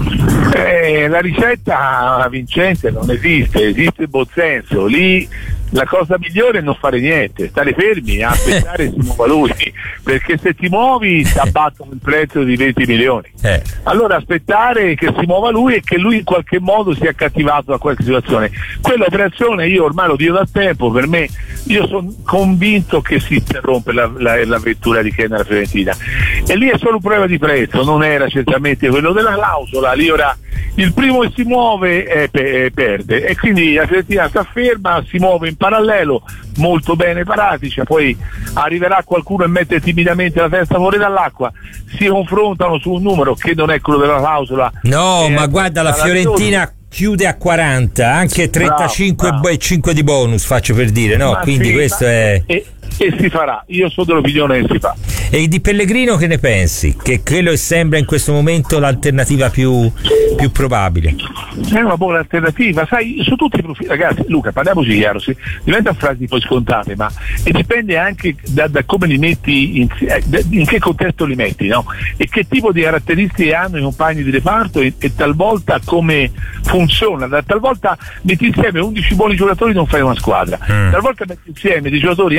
Eh, la ricetta vincente non esiste, esiste il buon senso. Lì la cosa migliore è non fare niente, stare fermi a aspettare che si muova lui, perché se ti muovi ti abbattono il prezzo di venti milioni. Eh. Allora aspettare che si muova lui e che lui in qualche modo sia accattivato da qualche situazione. Quell'operazione io ormai lo dico da tempo, per me, io sono convinto che si interrompe la, la, l'avventura di Ken alla Fiorentina, e lì è solo un problema di prezzo, non era certamente quello della clausola. Lì ora il primo che si muove eh, pe- perde, e quindi la Fiorentina sta ferma, si muove in parallelo molto bene Paratici, poi arriverà qualcuno e mette timidamente la testa fuori dall'acqua, si confrontano su un numero che non è quello della clausola. No, ma guarda, la Fiorentina chiude a quaranta, anche trentacinque bravo, bravo. E cinque di bonus, faccio per dire, no? Ma quindi sì, questo è... E, e si farà, io sono dell'opinione che si fa. E di Pellegrino che ne pensi? Che quello sembra in questo momento l'alternativa più, più probabile. È una buona alternativa, sai, su tutti i profili, ragazzi, Luca, parliamoci chiaro, sì, diventano frasi poi scontate, ma e dipende anche da, da come li metti, in, in che contesto li metti, no? E che tipo di caratteristiche hanno i compagni di reparto, e, e talvolta come funziona. Talvolta metti insieme undici buoni giocatori, non fai una squadra, mm. talvolta metti insieme dei giocatori anche bene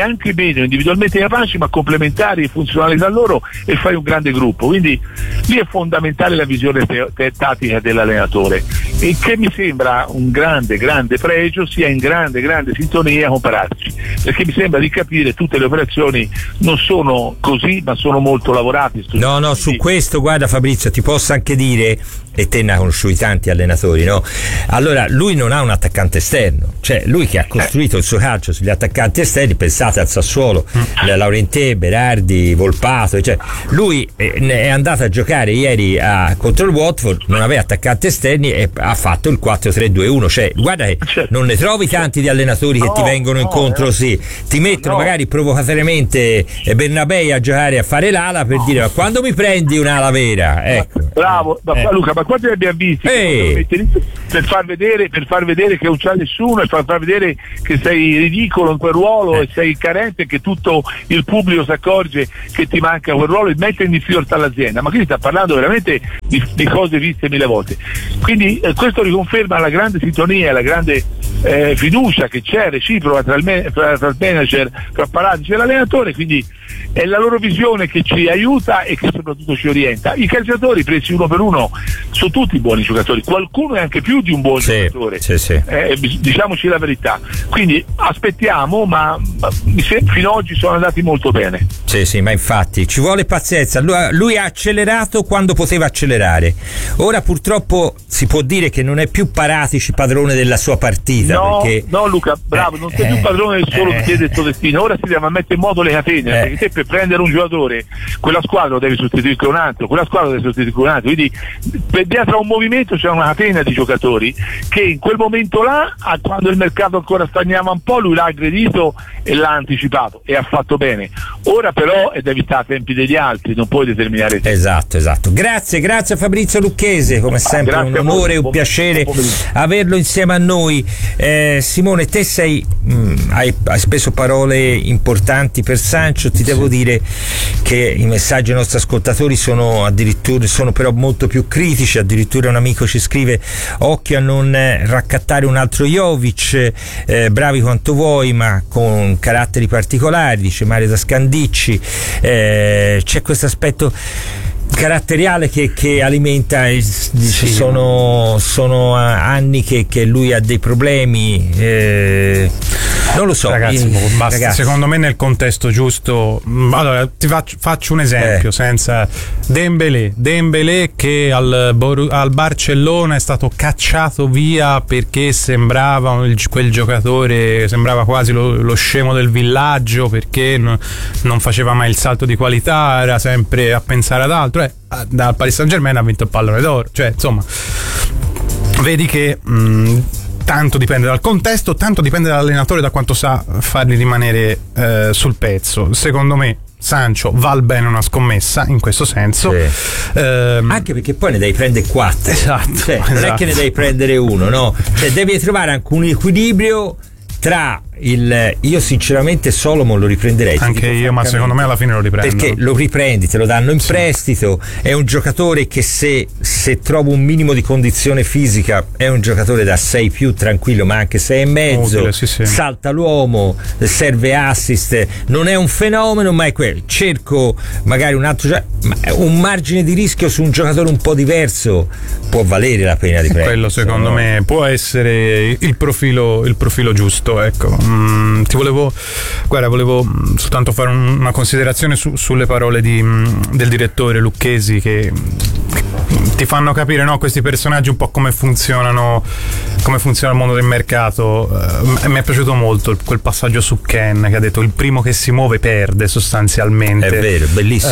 meno individualmente capaci ma complementari e funzionali tra loro, e fai un grande gruppo. Quindi lì è fondamentale la visione te- te- tattica dell'allenatore, e che mi sembra un grande grande pregio sia in grande grande sintonia con Paratici, perché mi sembra di capire tutte le operazioni non sono così ma sono molto lavorate. No no, su questo guarda Fabrizio, ti posso anche dire, e te ne ha conosciuti tanti allenatori, no? Allora lui non ha un attaccante esterno, cioè lui che ha costruito il suo calcio sugli attaccanti esterni, pensate al Sassuolo, mm. Laurentè, Berardi, Volpato, cioè lui è andato a giocare ieri a, contro il Watford, non aveva attaccanti esterni e ha fatto il quattro tre due uno, cioè guarda che non ne trovi tanti di allenatori che no, ti vengono no, incontro no. Sì, ti mettono no. magari provocatoriamente Bernabei a giocare a fare l'ala per no. dire ma quando mi prendi un'ala vera, ecco. Bravo, ma eh. Luca, ma quanti ne abbiamo visti per far vedere per far vedere che non c'è nessuno e far, far vedere che sei ridicolo in quel ruolo eh. e sei carente, che tutto il pubblico si accorge che ti manca quel ruolo e mette in difficoltà l'azienda, ma qui sta parlando veramente di, di cose viste mille volte. Quindi eh, questo riconferma la grande sintonia, la grande eh, fiducia che c'è reciproca tra il, me- tra, tra il manager, tra Paratici e l'allenatore, quindi è la loro visione che ci aiuta e che soprattutto ci orienta. I calciatori presi uno per uno sono tutti buoni giocatori, qualcuno è anche più di un buon sì, giocatore, sì, sì. Eh, diciamoci la verità, quindi aspettiamo, ma, ma fino ad oggi sono andati molto bene. Sì sì, ma infatti ci vuole pazienza, lui, lui ha accelerato quando poteva accelerare, ora purtroppo si può dire che non è più Paratici padrone della sua partita. No, perché... no Luca, bravo, non sei eh, più padrone solo eh, del tuo destino, ora si deve mettere in moto le catene, eh, perché te per prendere un giocatore quella squadra lo devi sostituire con un altro, quella squadra lo devi sostituire con un altro, quindi per dietro a un movimento c'è una catena di giocatori che in quel momento là, quando il mercato ancora stagnava un po', lui l'ha aggredito e l'ha anticipato e ha fatto bene. Ora però è devi stare a tempi degli altri, non puoi determinare te. Esatto, esatto. Grazie, grazie a Fabrizio Lucchese, come sempre ah, un onore e un piacere averlo insieme a noi. Eh, Simone, te sei mh, hai, hai speso parole importanti per Sancho, ti devo dire che i messaggi ai nostri ascoltatori sono addirittura sono però molto più critici, addirittura un amico ci scrive occhio a non raccattare un altro Jovic, eh, bravi quanto vuoi ma con caratteri particolari, dice Mario da Scandicci. Eh, c'è questo aspetto caratteriale che, che alimenta, dice, sì. sono, sono anni che, che lui ha dei problemi, eh, non lo so ragazzi, io, basta, ragazzi. Secondo me nel contesto giusto. Allora ti faccio, faccio un esempio eh. senza Dembélé Dembélé che al, al Barcellona è stato cacciato via perché sembrava quel giocatore, sembrava quasi lo, lo scemo del villaggio, perché no, non faceva mai il salto di qualità, era sempre a pensare ad altro. Eh, dal Paris Saint-Germain ha vinto il pallone d'oro, cioè insomma vedi che mh, tanto dipende dal contesto, tanto dipende dall'allenatore, da quanto sa farli rimanere eh, sul pezzo. Secondo me Sancho val bene una scommessa in questo senso, sì. ehm, anche perché poi ne devi prendere quattro, esatto, cioè, esatto. non è che ne devi prendere uno, no? Cioè, devi trovare anche un equilibrio tra il, io sinceramente Solomon lo riprenderei anche io, ma secondo me alla fine lo riprendo, perché lo riprendi, te lo danno in sì. prestito, è un giocatore che se, se trova un minimo di condizione fisica è un giocatore da sei più tranquillo, ma anche sei e mezzo, utile, sì, sì. salta l'uomo, serve assist, non è un fenomeno ma è quello, cerco magari un altro, un margine di rischio su un giocatore un po' diverso può valere la pena di prendere, quello secondo no? me può essere il profilo, il profilo giusto, ecco. Mm, ti volevo guarda volevo soltanto fare un, una considerazione su, sulle parole di, del direttore Lucchesi, che ti fanno capire, no, questi personaggi un po' come funzionano, come funziona il mondo del mercato. Uh, mi è piaciuto molto quel passaggio su Ken, che ha detto il primo che si muove perde sostanzialmente. È vero, bellissimo.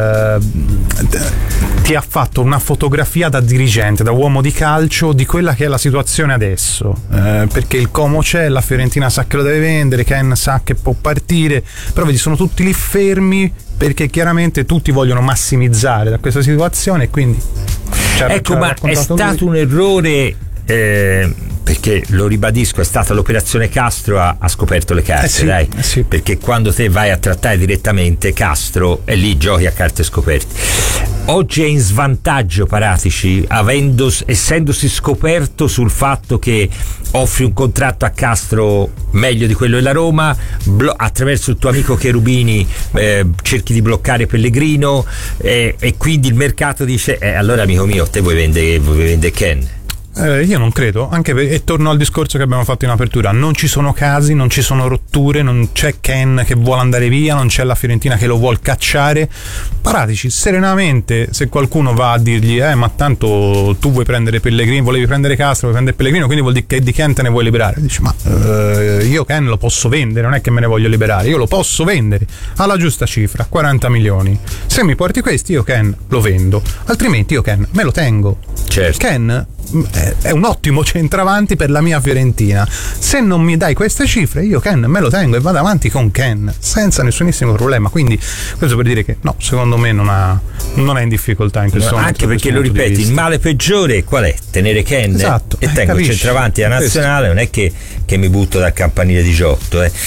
Uh, ti ha fatto una fotografia da dirigente, da uomo di calcio, di quella che è la situazione adesso, uh, perché il Como c'è, la Fiorentina sa che lo deve vendere, Ken sa che può partire, però vedi sono tutti lì fermi perché chiaramente tutti vogliono massimizzare da questa situazione, e quindi ecco, ma è stato lui. un errore eh, perché lo ribadisco, è stata l'operazione Castro ha, ha scoperto le carte, eh sì, dai, eh sì. Perché quando te vai a trattare direttamente Castro e lì giochi a carte scoperte. Oggi è in svantaggio Paratici, avendo, essendosi scoperto sul fatto che offri un contratto a Castro meglio di quello della Roma, blo- attraverso il tuo amico Cherubini eh, cerchi di bloccare Pellegrino eh, e quindi il mercato dice eh, allora amico mio, te vuoi vendere, vuoi vendere Ken? Eh, io non credo, anche per, e torno al discorso che abbiamo fatto in apertura, non ci sono casi, non ci sono rotture, non c'è Ken che vuole andare via, non c'è la Fiorentina che lo vuol cacciare. Paratici, serenamente, se qualcuno va a dirgli eh ma tanto tu vuoi prendere Pellegrino, volevi prendere Castro, vuoi prendere Pellegrino, quindi vuol dire che di Ken te ne vuoi liberare. Dici ma eh, io Ken lo posso vendere, non è che me ne voglio liberare, io lo posso vendere alla giusta cifra, quaranta milioni. Se mi porti questi io Ken lo vendo, altrimenti io Ken me lo tengo. Certo. Ken è un ottimo centravanti per la mia Fiorentina. Se non mi dai queste cifre io Ken me lo tengo e vado avanti con Ken senza nessunissimo problema. Quindi questo per dire che no, secondo me non ha non è in difficoltà in questo no, momento, anche perché lo ripeti, il male peggiore qual è? Tenere Ken, esatto, e tengo il centravanti da nazionale, non è che, che mi butto dal campanile di Giotto eh.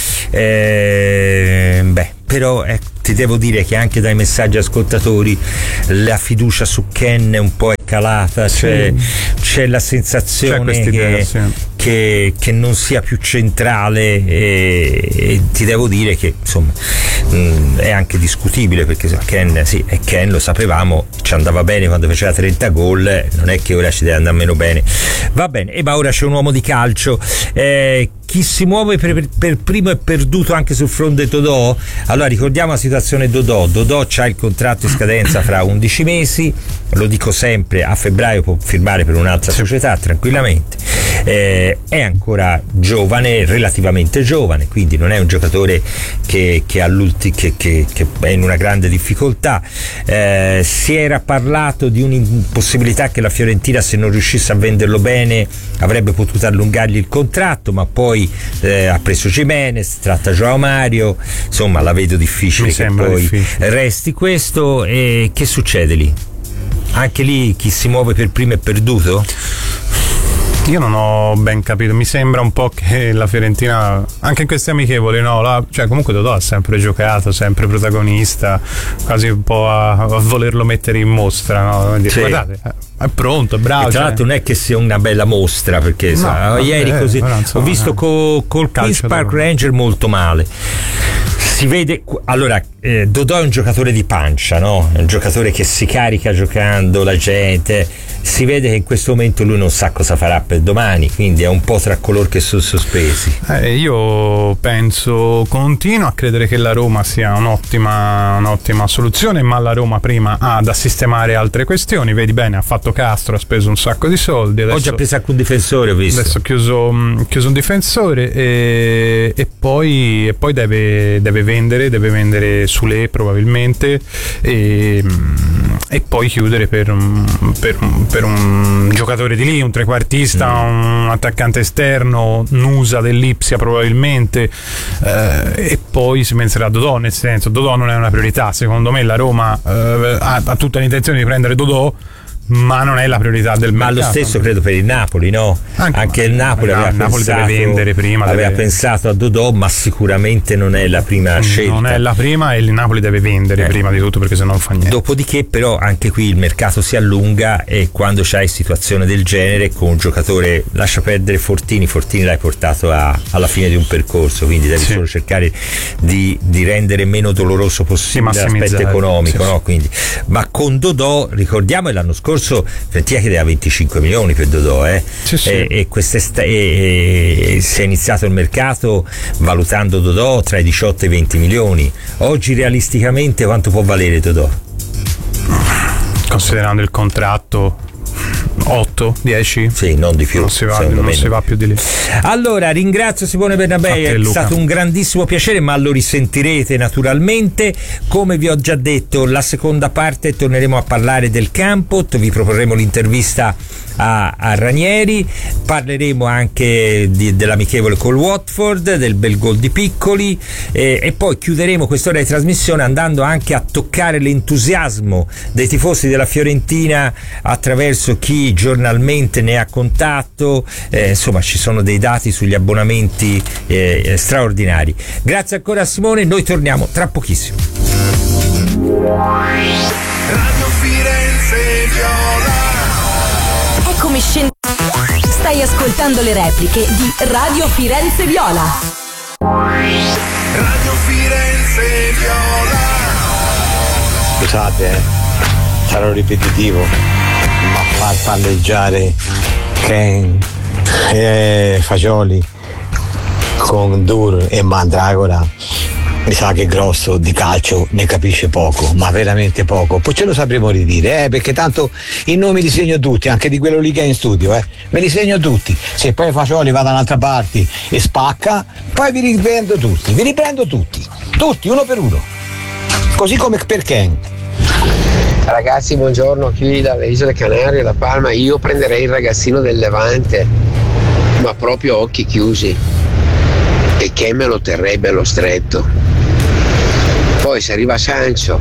Eh, beh però eh, ti devo dire che anche dai messaggi ascoltatori la fiducia su Ken un po' è calata, cioè, sì. C'è la sensazione c'è che, sì. che, che non sia più centrale e, e ti devo dire che insomma mh, è anche discutibile, perché Ken sì, è Ken, lo sapevamo, ci andava bene quando faceva trenta gol, non è che ora ci deve andare meno bene. Va bene, e ma ora c'è un uomo di calcio, eh, chi si muove per, per primo è perduto anche sul fronte Dodò. Allora ricordiamo la situazione Dodò. Dodò c'ha il contratto in scadenza fra undici mesi, lo dico sempre, a febbraio può firmare per un'altra società tranquillamente, eh, è ancora giovane, relativamente giovane, quindi non è un giocatore che, che, ha l'ulti, che, che, che è in una grande difficoltà. Eh, si era parlato di un'impossibilità che la Fiorentina, se non riuscisse a venderlo bene, avrebbe potuto allungargli il contratto, ma poi eh, ha preso Gimenez, tratta Joao Mario, insomma la vedo difficile. Mi che poi difficile. Resti questo. E che succede lì? Anche lì chi si muove per primo è perduto? Io non ho ben capito, mi sembra un po' che la Fiorentina, anche in queste amichevoli, no, la, cioè comunque Dodò ha sempre giocato, sempre protagonista, quasi un po' a, a volerlo mettere in mostra, no? Dire, sì. Guardate, è pronto, è bravo. E tra l'altro cioè... non è che sia una bella mostra, perché no, sa, vabbè, ieri così insomma, ho visto co, col Queen's Park Ranger molto male. Si vede, allora eh, Dodò è un giocatore di pancia, no? È un giocatore che si carica giocando la gente, si vede che in questo momento lui non sa cosa farà per domani, quindi è un po' tra coloro che sono sospesi. Eh, io penso, continuo a credere che la Roma sia un'ottima, un'ottima soluzione, ma la Roma prima ha da sistemare altre questioni. Vedi bene, ha fatto Castro, ha speso un sacco di soldi. Adesso, oggi ha preso anche un difensore, ho visto. Adesso ha chiuso, chiuso un difensore e, e poi, e poi deve, deve vendere, deve vendere Sule probabilmente e, e poi chiudere per, per, per un giocatore di lì, un trequartista, mm. un attaccante esterno, Nusa dell'Ipsia probabilmente, eh, e poi si penserà a Dodò, nel senso Dodò non è una priorità, secondo me la Roma eh, ha, ha tutta l'intenzione di prendere Dodò, ma non è la priorità del ma mercato. Ma lo stesso credo per il Napoli, no? Anche, anche il Napoli, aveva, il Napoli pensato, deve vendere prima, aveva deve... pensato a Dodò, ma sicuramente non è la prima scelta. Non è la prima e il Napoli deve vendere eh. prima di tutto, perché se no non fa niente. Dopodiché però anche qui il mercato si allunga e quando c'hai situazione del genere con un giocatore, lascia perdere Fortini, Fortini l'hai portato a, alla fine di un percorso, quindi devi sì. solo cercare di, di rendere meno doloroso possibile sì, l'aspetto economico, sì, no? Quindi, ma con Dodò, ricordiamo l'anno scorso Fiorentina chiedeva venticinque milioni per Dodò eh? sì, sì. E, e, quest'est- e, e si è iniziato il mercato valutando Dodò tra i diciotto e i venti milioni. Oggi realisticamente quanto può valere Dodò? Considerando il contratto otto, dieci? Sì, non di più. Non si va, non si va più di lì. Allora, ringrazio Simone Bernabei, è Luca. Stato un grandissimo piacere, ma lo risentirete naturalmente. Come vi ho già detto, la seconda parte torneremo a parlare del campo, vi proporremo l'intervista a, a Ranieri, parleremo anche di, dell'amichevole col Watford, del bel gol di Piccoli eh, e poi chiuderemo quest'ora di trasmissione andando anche a toccare l'entusiasmo dei tifosi della Fiorentina attraverso chi giornalmente ne ha contatto, eh, insomma ci sono dei dati sugli abbonamenti eh, straordinari. Grazie ancora a Simone, noi torniamo tra pochissimo. Radio Firenze Viola. Eccomi scendere. Stai ascoltando le repliche di Radio Firenze Viola. Radio Firenze Viola. Scusate, eh, sarò ripetitivo, ma far palleggiare Ken e Fagioli con Dur e Mandragora mi sa che Grosso di calcio ne capisce poco, ma veramente poco. Poi ce lo sapremo ridire, eh, perché tanto i nomi li segno tutti, anche di quello lì che è in studio, eh. Me li segno tutti. Se poi Fagioli va da un'altra parte e spacca, poi vi riprendo tutti, vi riprendo tutti, tutti, uno per uno. Così come per Ken. Ragazzi, buongiorno, qui dalle Isole Canarie, da Palma. Io prenderei il ragazzino del Levante, ma proprio a occhi chiusi, e Ken me lo terrei bello stretto. Poi se arriva Sancho,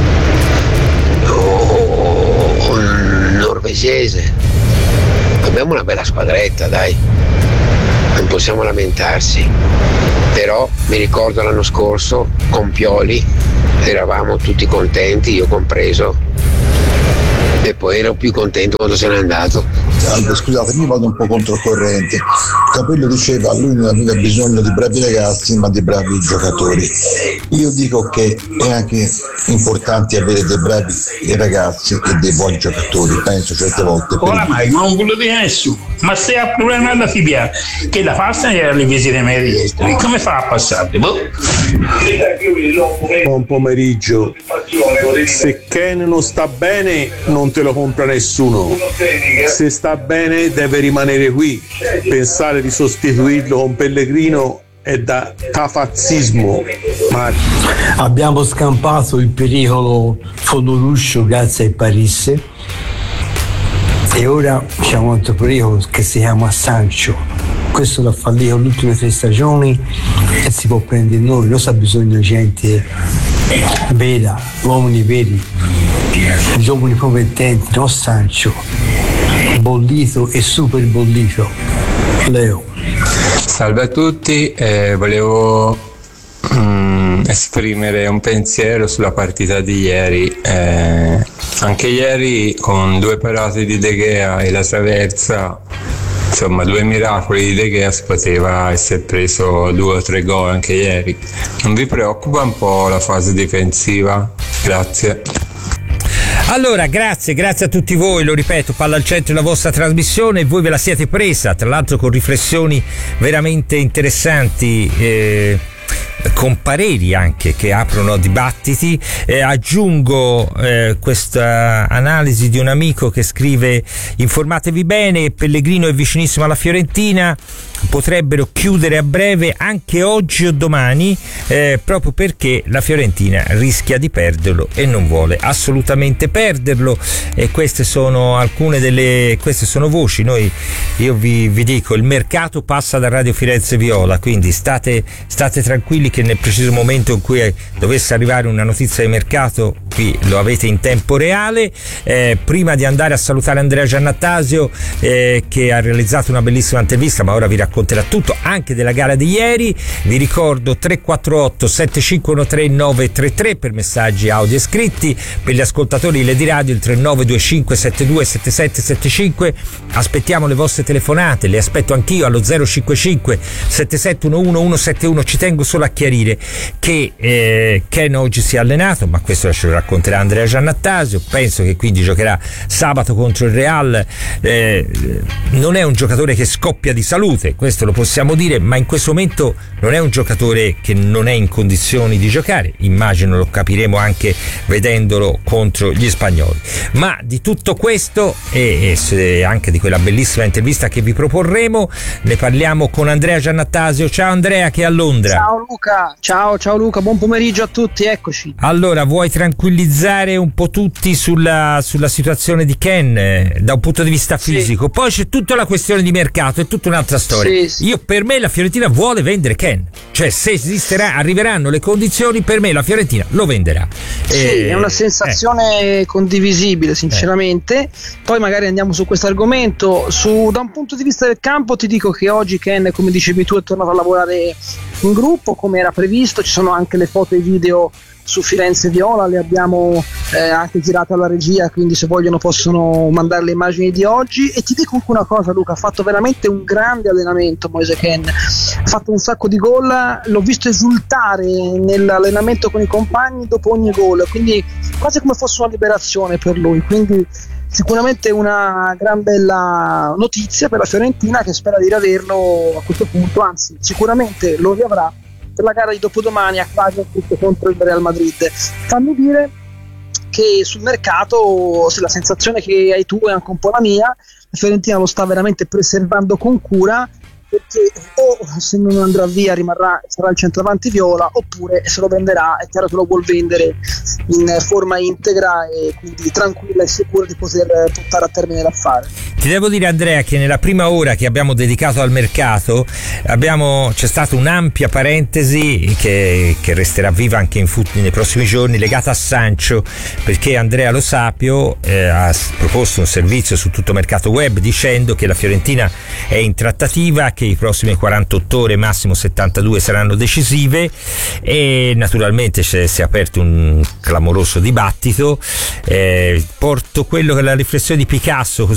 oh, un norvegese, abbiamo una bella squadretta, dai, non possiamo lamentarsi. Però mi ricordo l'anno scorso con Pioli eravamo tutti contenti, io compreso, e poi ero più contento quando se n'è andato. Salve, scusate, mi vado un po' controcorrente. Capello diceva lui non aveva bisogno di bravi ragazzi ma di bravi giocatori. Io dico che è anche importante avere dei bravi ragazzi e dei buoni giocatori, penso certe volte. Oramai non voglio dire nessuno, ma se ha problema da fibbia che la passa era le visite mediestre, come fa a passare? Boh. Buon pomeriggio. Se Ken non sta bene non te lo compra nessuno, se sta bene deve rimanere qui. Pensare di sostituirlo con Pellegrino è da tafazzismo. Ma... abbiamo scampato il pericolo fondoruscio grazie ai Parisse e ora c'è un altro pericolo che si chiama Sancho. Questo l'ha fallito le ultime tre stagioni e si può prendere noi. Lo sa, bisogno di gente vera, uomini veri, giovani promettenti, non Sancho bollito e super bollito. Leo. Salve a tutti, eh, volevo mm, esprimere un pensiero sulla partita di ieri. Eh, anche ieri con due parate di De Gea e la traversa, insomma due miracoli di De Gea, si poteva essere preso due o tre gol anche ieri. Non vi preoccupa un po' la fase difensiva? Grazie. Allora, grazie, grazie a tutti voi, lo ripeto, Palla al Centro è la vostra trasmissione e voi ve la siete presa, tra l'altro con riflessioni veramente interessanti, eh, con pareri anche che aprono dibattiti. Eh, aggiungo eh, questa analisi di un amico che scrive: informatevi bene, Pellegrino è vicinissimo alla Fiorentina, potrebbero chiudere a breve anche oggi o domani, eh, proprio perché la Fiorentina rischia di perderlo e non vuole assolutamente perderlo. E queste sono alcune delle queste sono voci. Noi io vi, vi dico, il mercato passa da Radio Firenze Viola, quindi state, state tranquilli che nel preciso momento in cui dovesse arrivare una notizia di mercato qui lo avete in tempo reale. Eh, prima di andare a salutare Andrea Giannattasio, eh, che ha realizzato una bellissima intervista, ma ora vi racconterà tutto anche della gara di ieri, vi ricordo tre quattro otto sette cinque uno tre nove tre tre per messaggi audio e scritti, per gli ascoltatori di Lady Radio il tre nove due cinque sette due sette sette sette cinque. Aspettiamo le vostre telefonate, le aspetto anch'io allo zero cinque cinque sette sette uno uno uno sette uno. Ci tengo solo a chiarire che eh, Ken oggi si è allenato, ma questo ce lo racconterà Andrea Giannattasio. Penso che quindi giocherà sabato contro il Real. Eh, non è un giocatore che scoppia di salute, questo lo possiamo dire, ma in questo momento non è un giocatore che non è in condizioni di giocare, immagino lo capiremo anche vedendolo contro gli spagnoli. Ma di tutto questo e, e anche di quella bellissima intervista che vi proporremo ne parliamo con Andrea Giannattasio. Ciao Andrea, che è a Londra. Ciao Luca, ciao ciao Luca, buon pomeriggio a tutti, eccoci. Allora, vuoi tranquillizzare tranquillizzare un po' tutti sulla, sulla situazione di Ken eh, da un punto di vista fisico. Sì. Poi c'è tutta la questione di mercato, è tutta un'altra storia. Sì, sì. Io, per me, la Fiorentina vuole vendere Ken, cioè se esisterà, arriveranno le condizioni, per me la Fiorentina lo venderà. Sì, eh, è una sensazione eh. condivisibile, sinceramente. Eh. Poi magari andiamo su questo argomento. Su, da un punto di vista del campo ti dico che oggi Ken, come dicevi tu, è tornato a lavorare in gruppo come era previsto. Ci sono anche le foto e i video su Firenze Viola, le abbiamo eh, anche girate alla regia, quindi se vogliono possono mandare le immagini di oggi. E ti dico anche una cosa, Luca, ha fatto veramente un grande allenamento Moise Kean, ha fatto un sacco di gol, l'ho visto esultare nell'allenamento con i compagni dopo ogni gol, quindi quasi come fosse una liberazione per lui, quindi sicuramente una gran bella notizia per la Fiorentina, che spera di riaverlo a questo punto, anzi sicuramente lo riavrà per la gara di dopodomani a Klagenfurt contro il Real Madrid. Fammi dire che sul mercato, se la sensazione che hai tu è anche un po' la mia, la Fiorentina lo sta veramente preservando con cura, perché o se non andrà via rimarrà, sarà il centravanti viola, oppure se lo venderà è chiaro che lo vuol vendere in forma integra e quindi tranquilla e sicura di poter portare a termine l'affare. Ti devo dire, Andrea, che nella prima ora che abbiamo dedicato al mercato abbiamo, c'è stata un'ampia parentesi che, che resterà viva anche in fut, nei prossimi giorni, legata a Sancho, perché Andrea Lo Sapio eh, ha proposto un servizio su Tutto Mercato Web dicendo che la Fiorentina è in trattativa, che i prossimi quarantotto ore, massimo settantadue, saranno decisive, e naturalmente si è aperto un clamoroso dibattito. Eh, porto quello che è la riflessione di Picasso,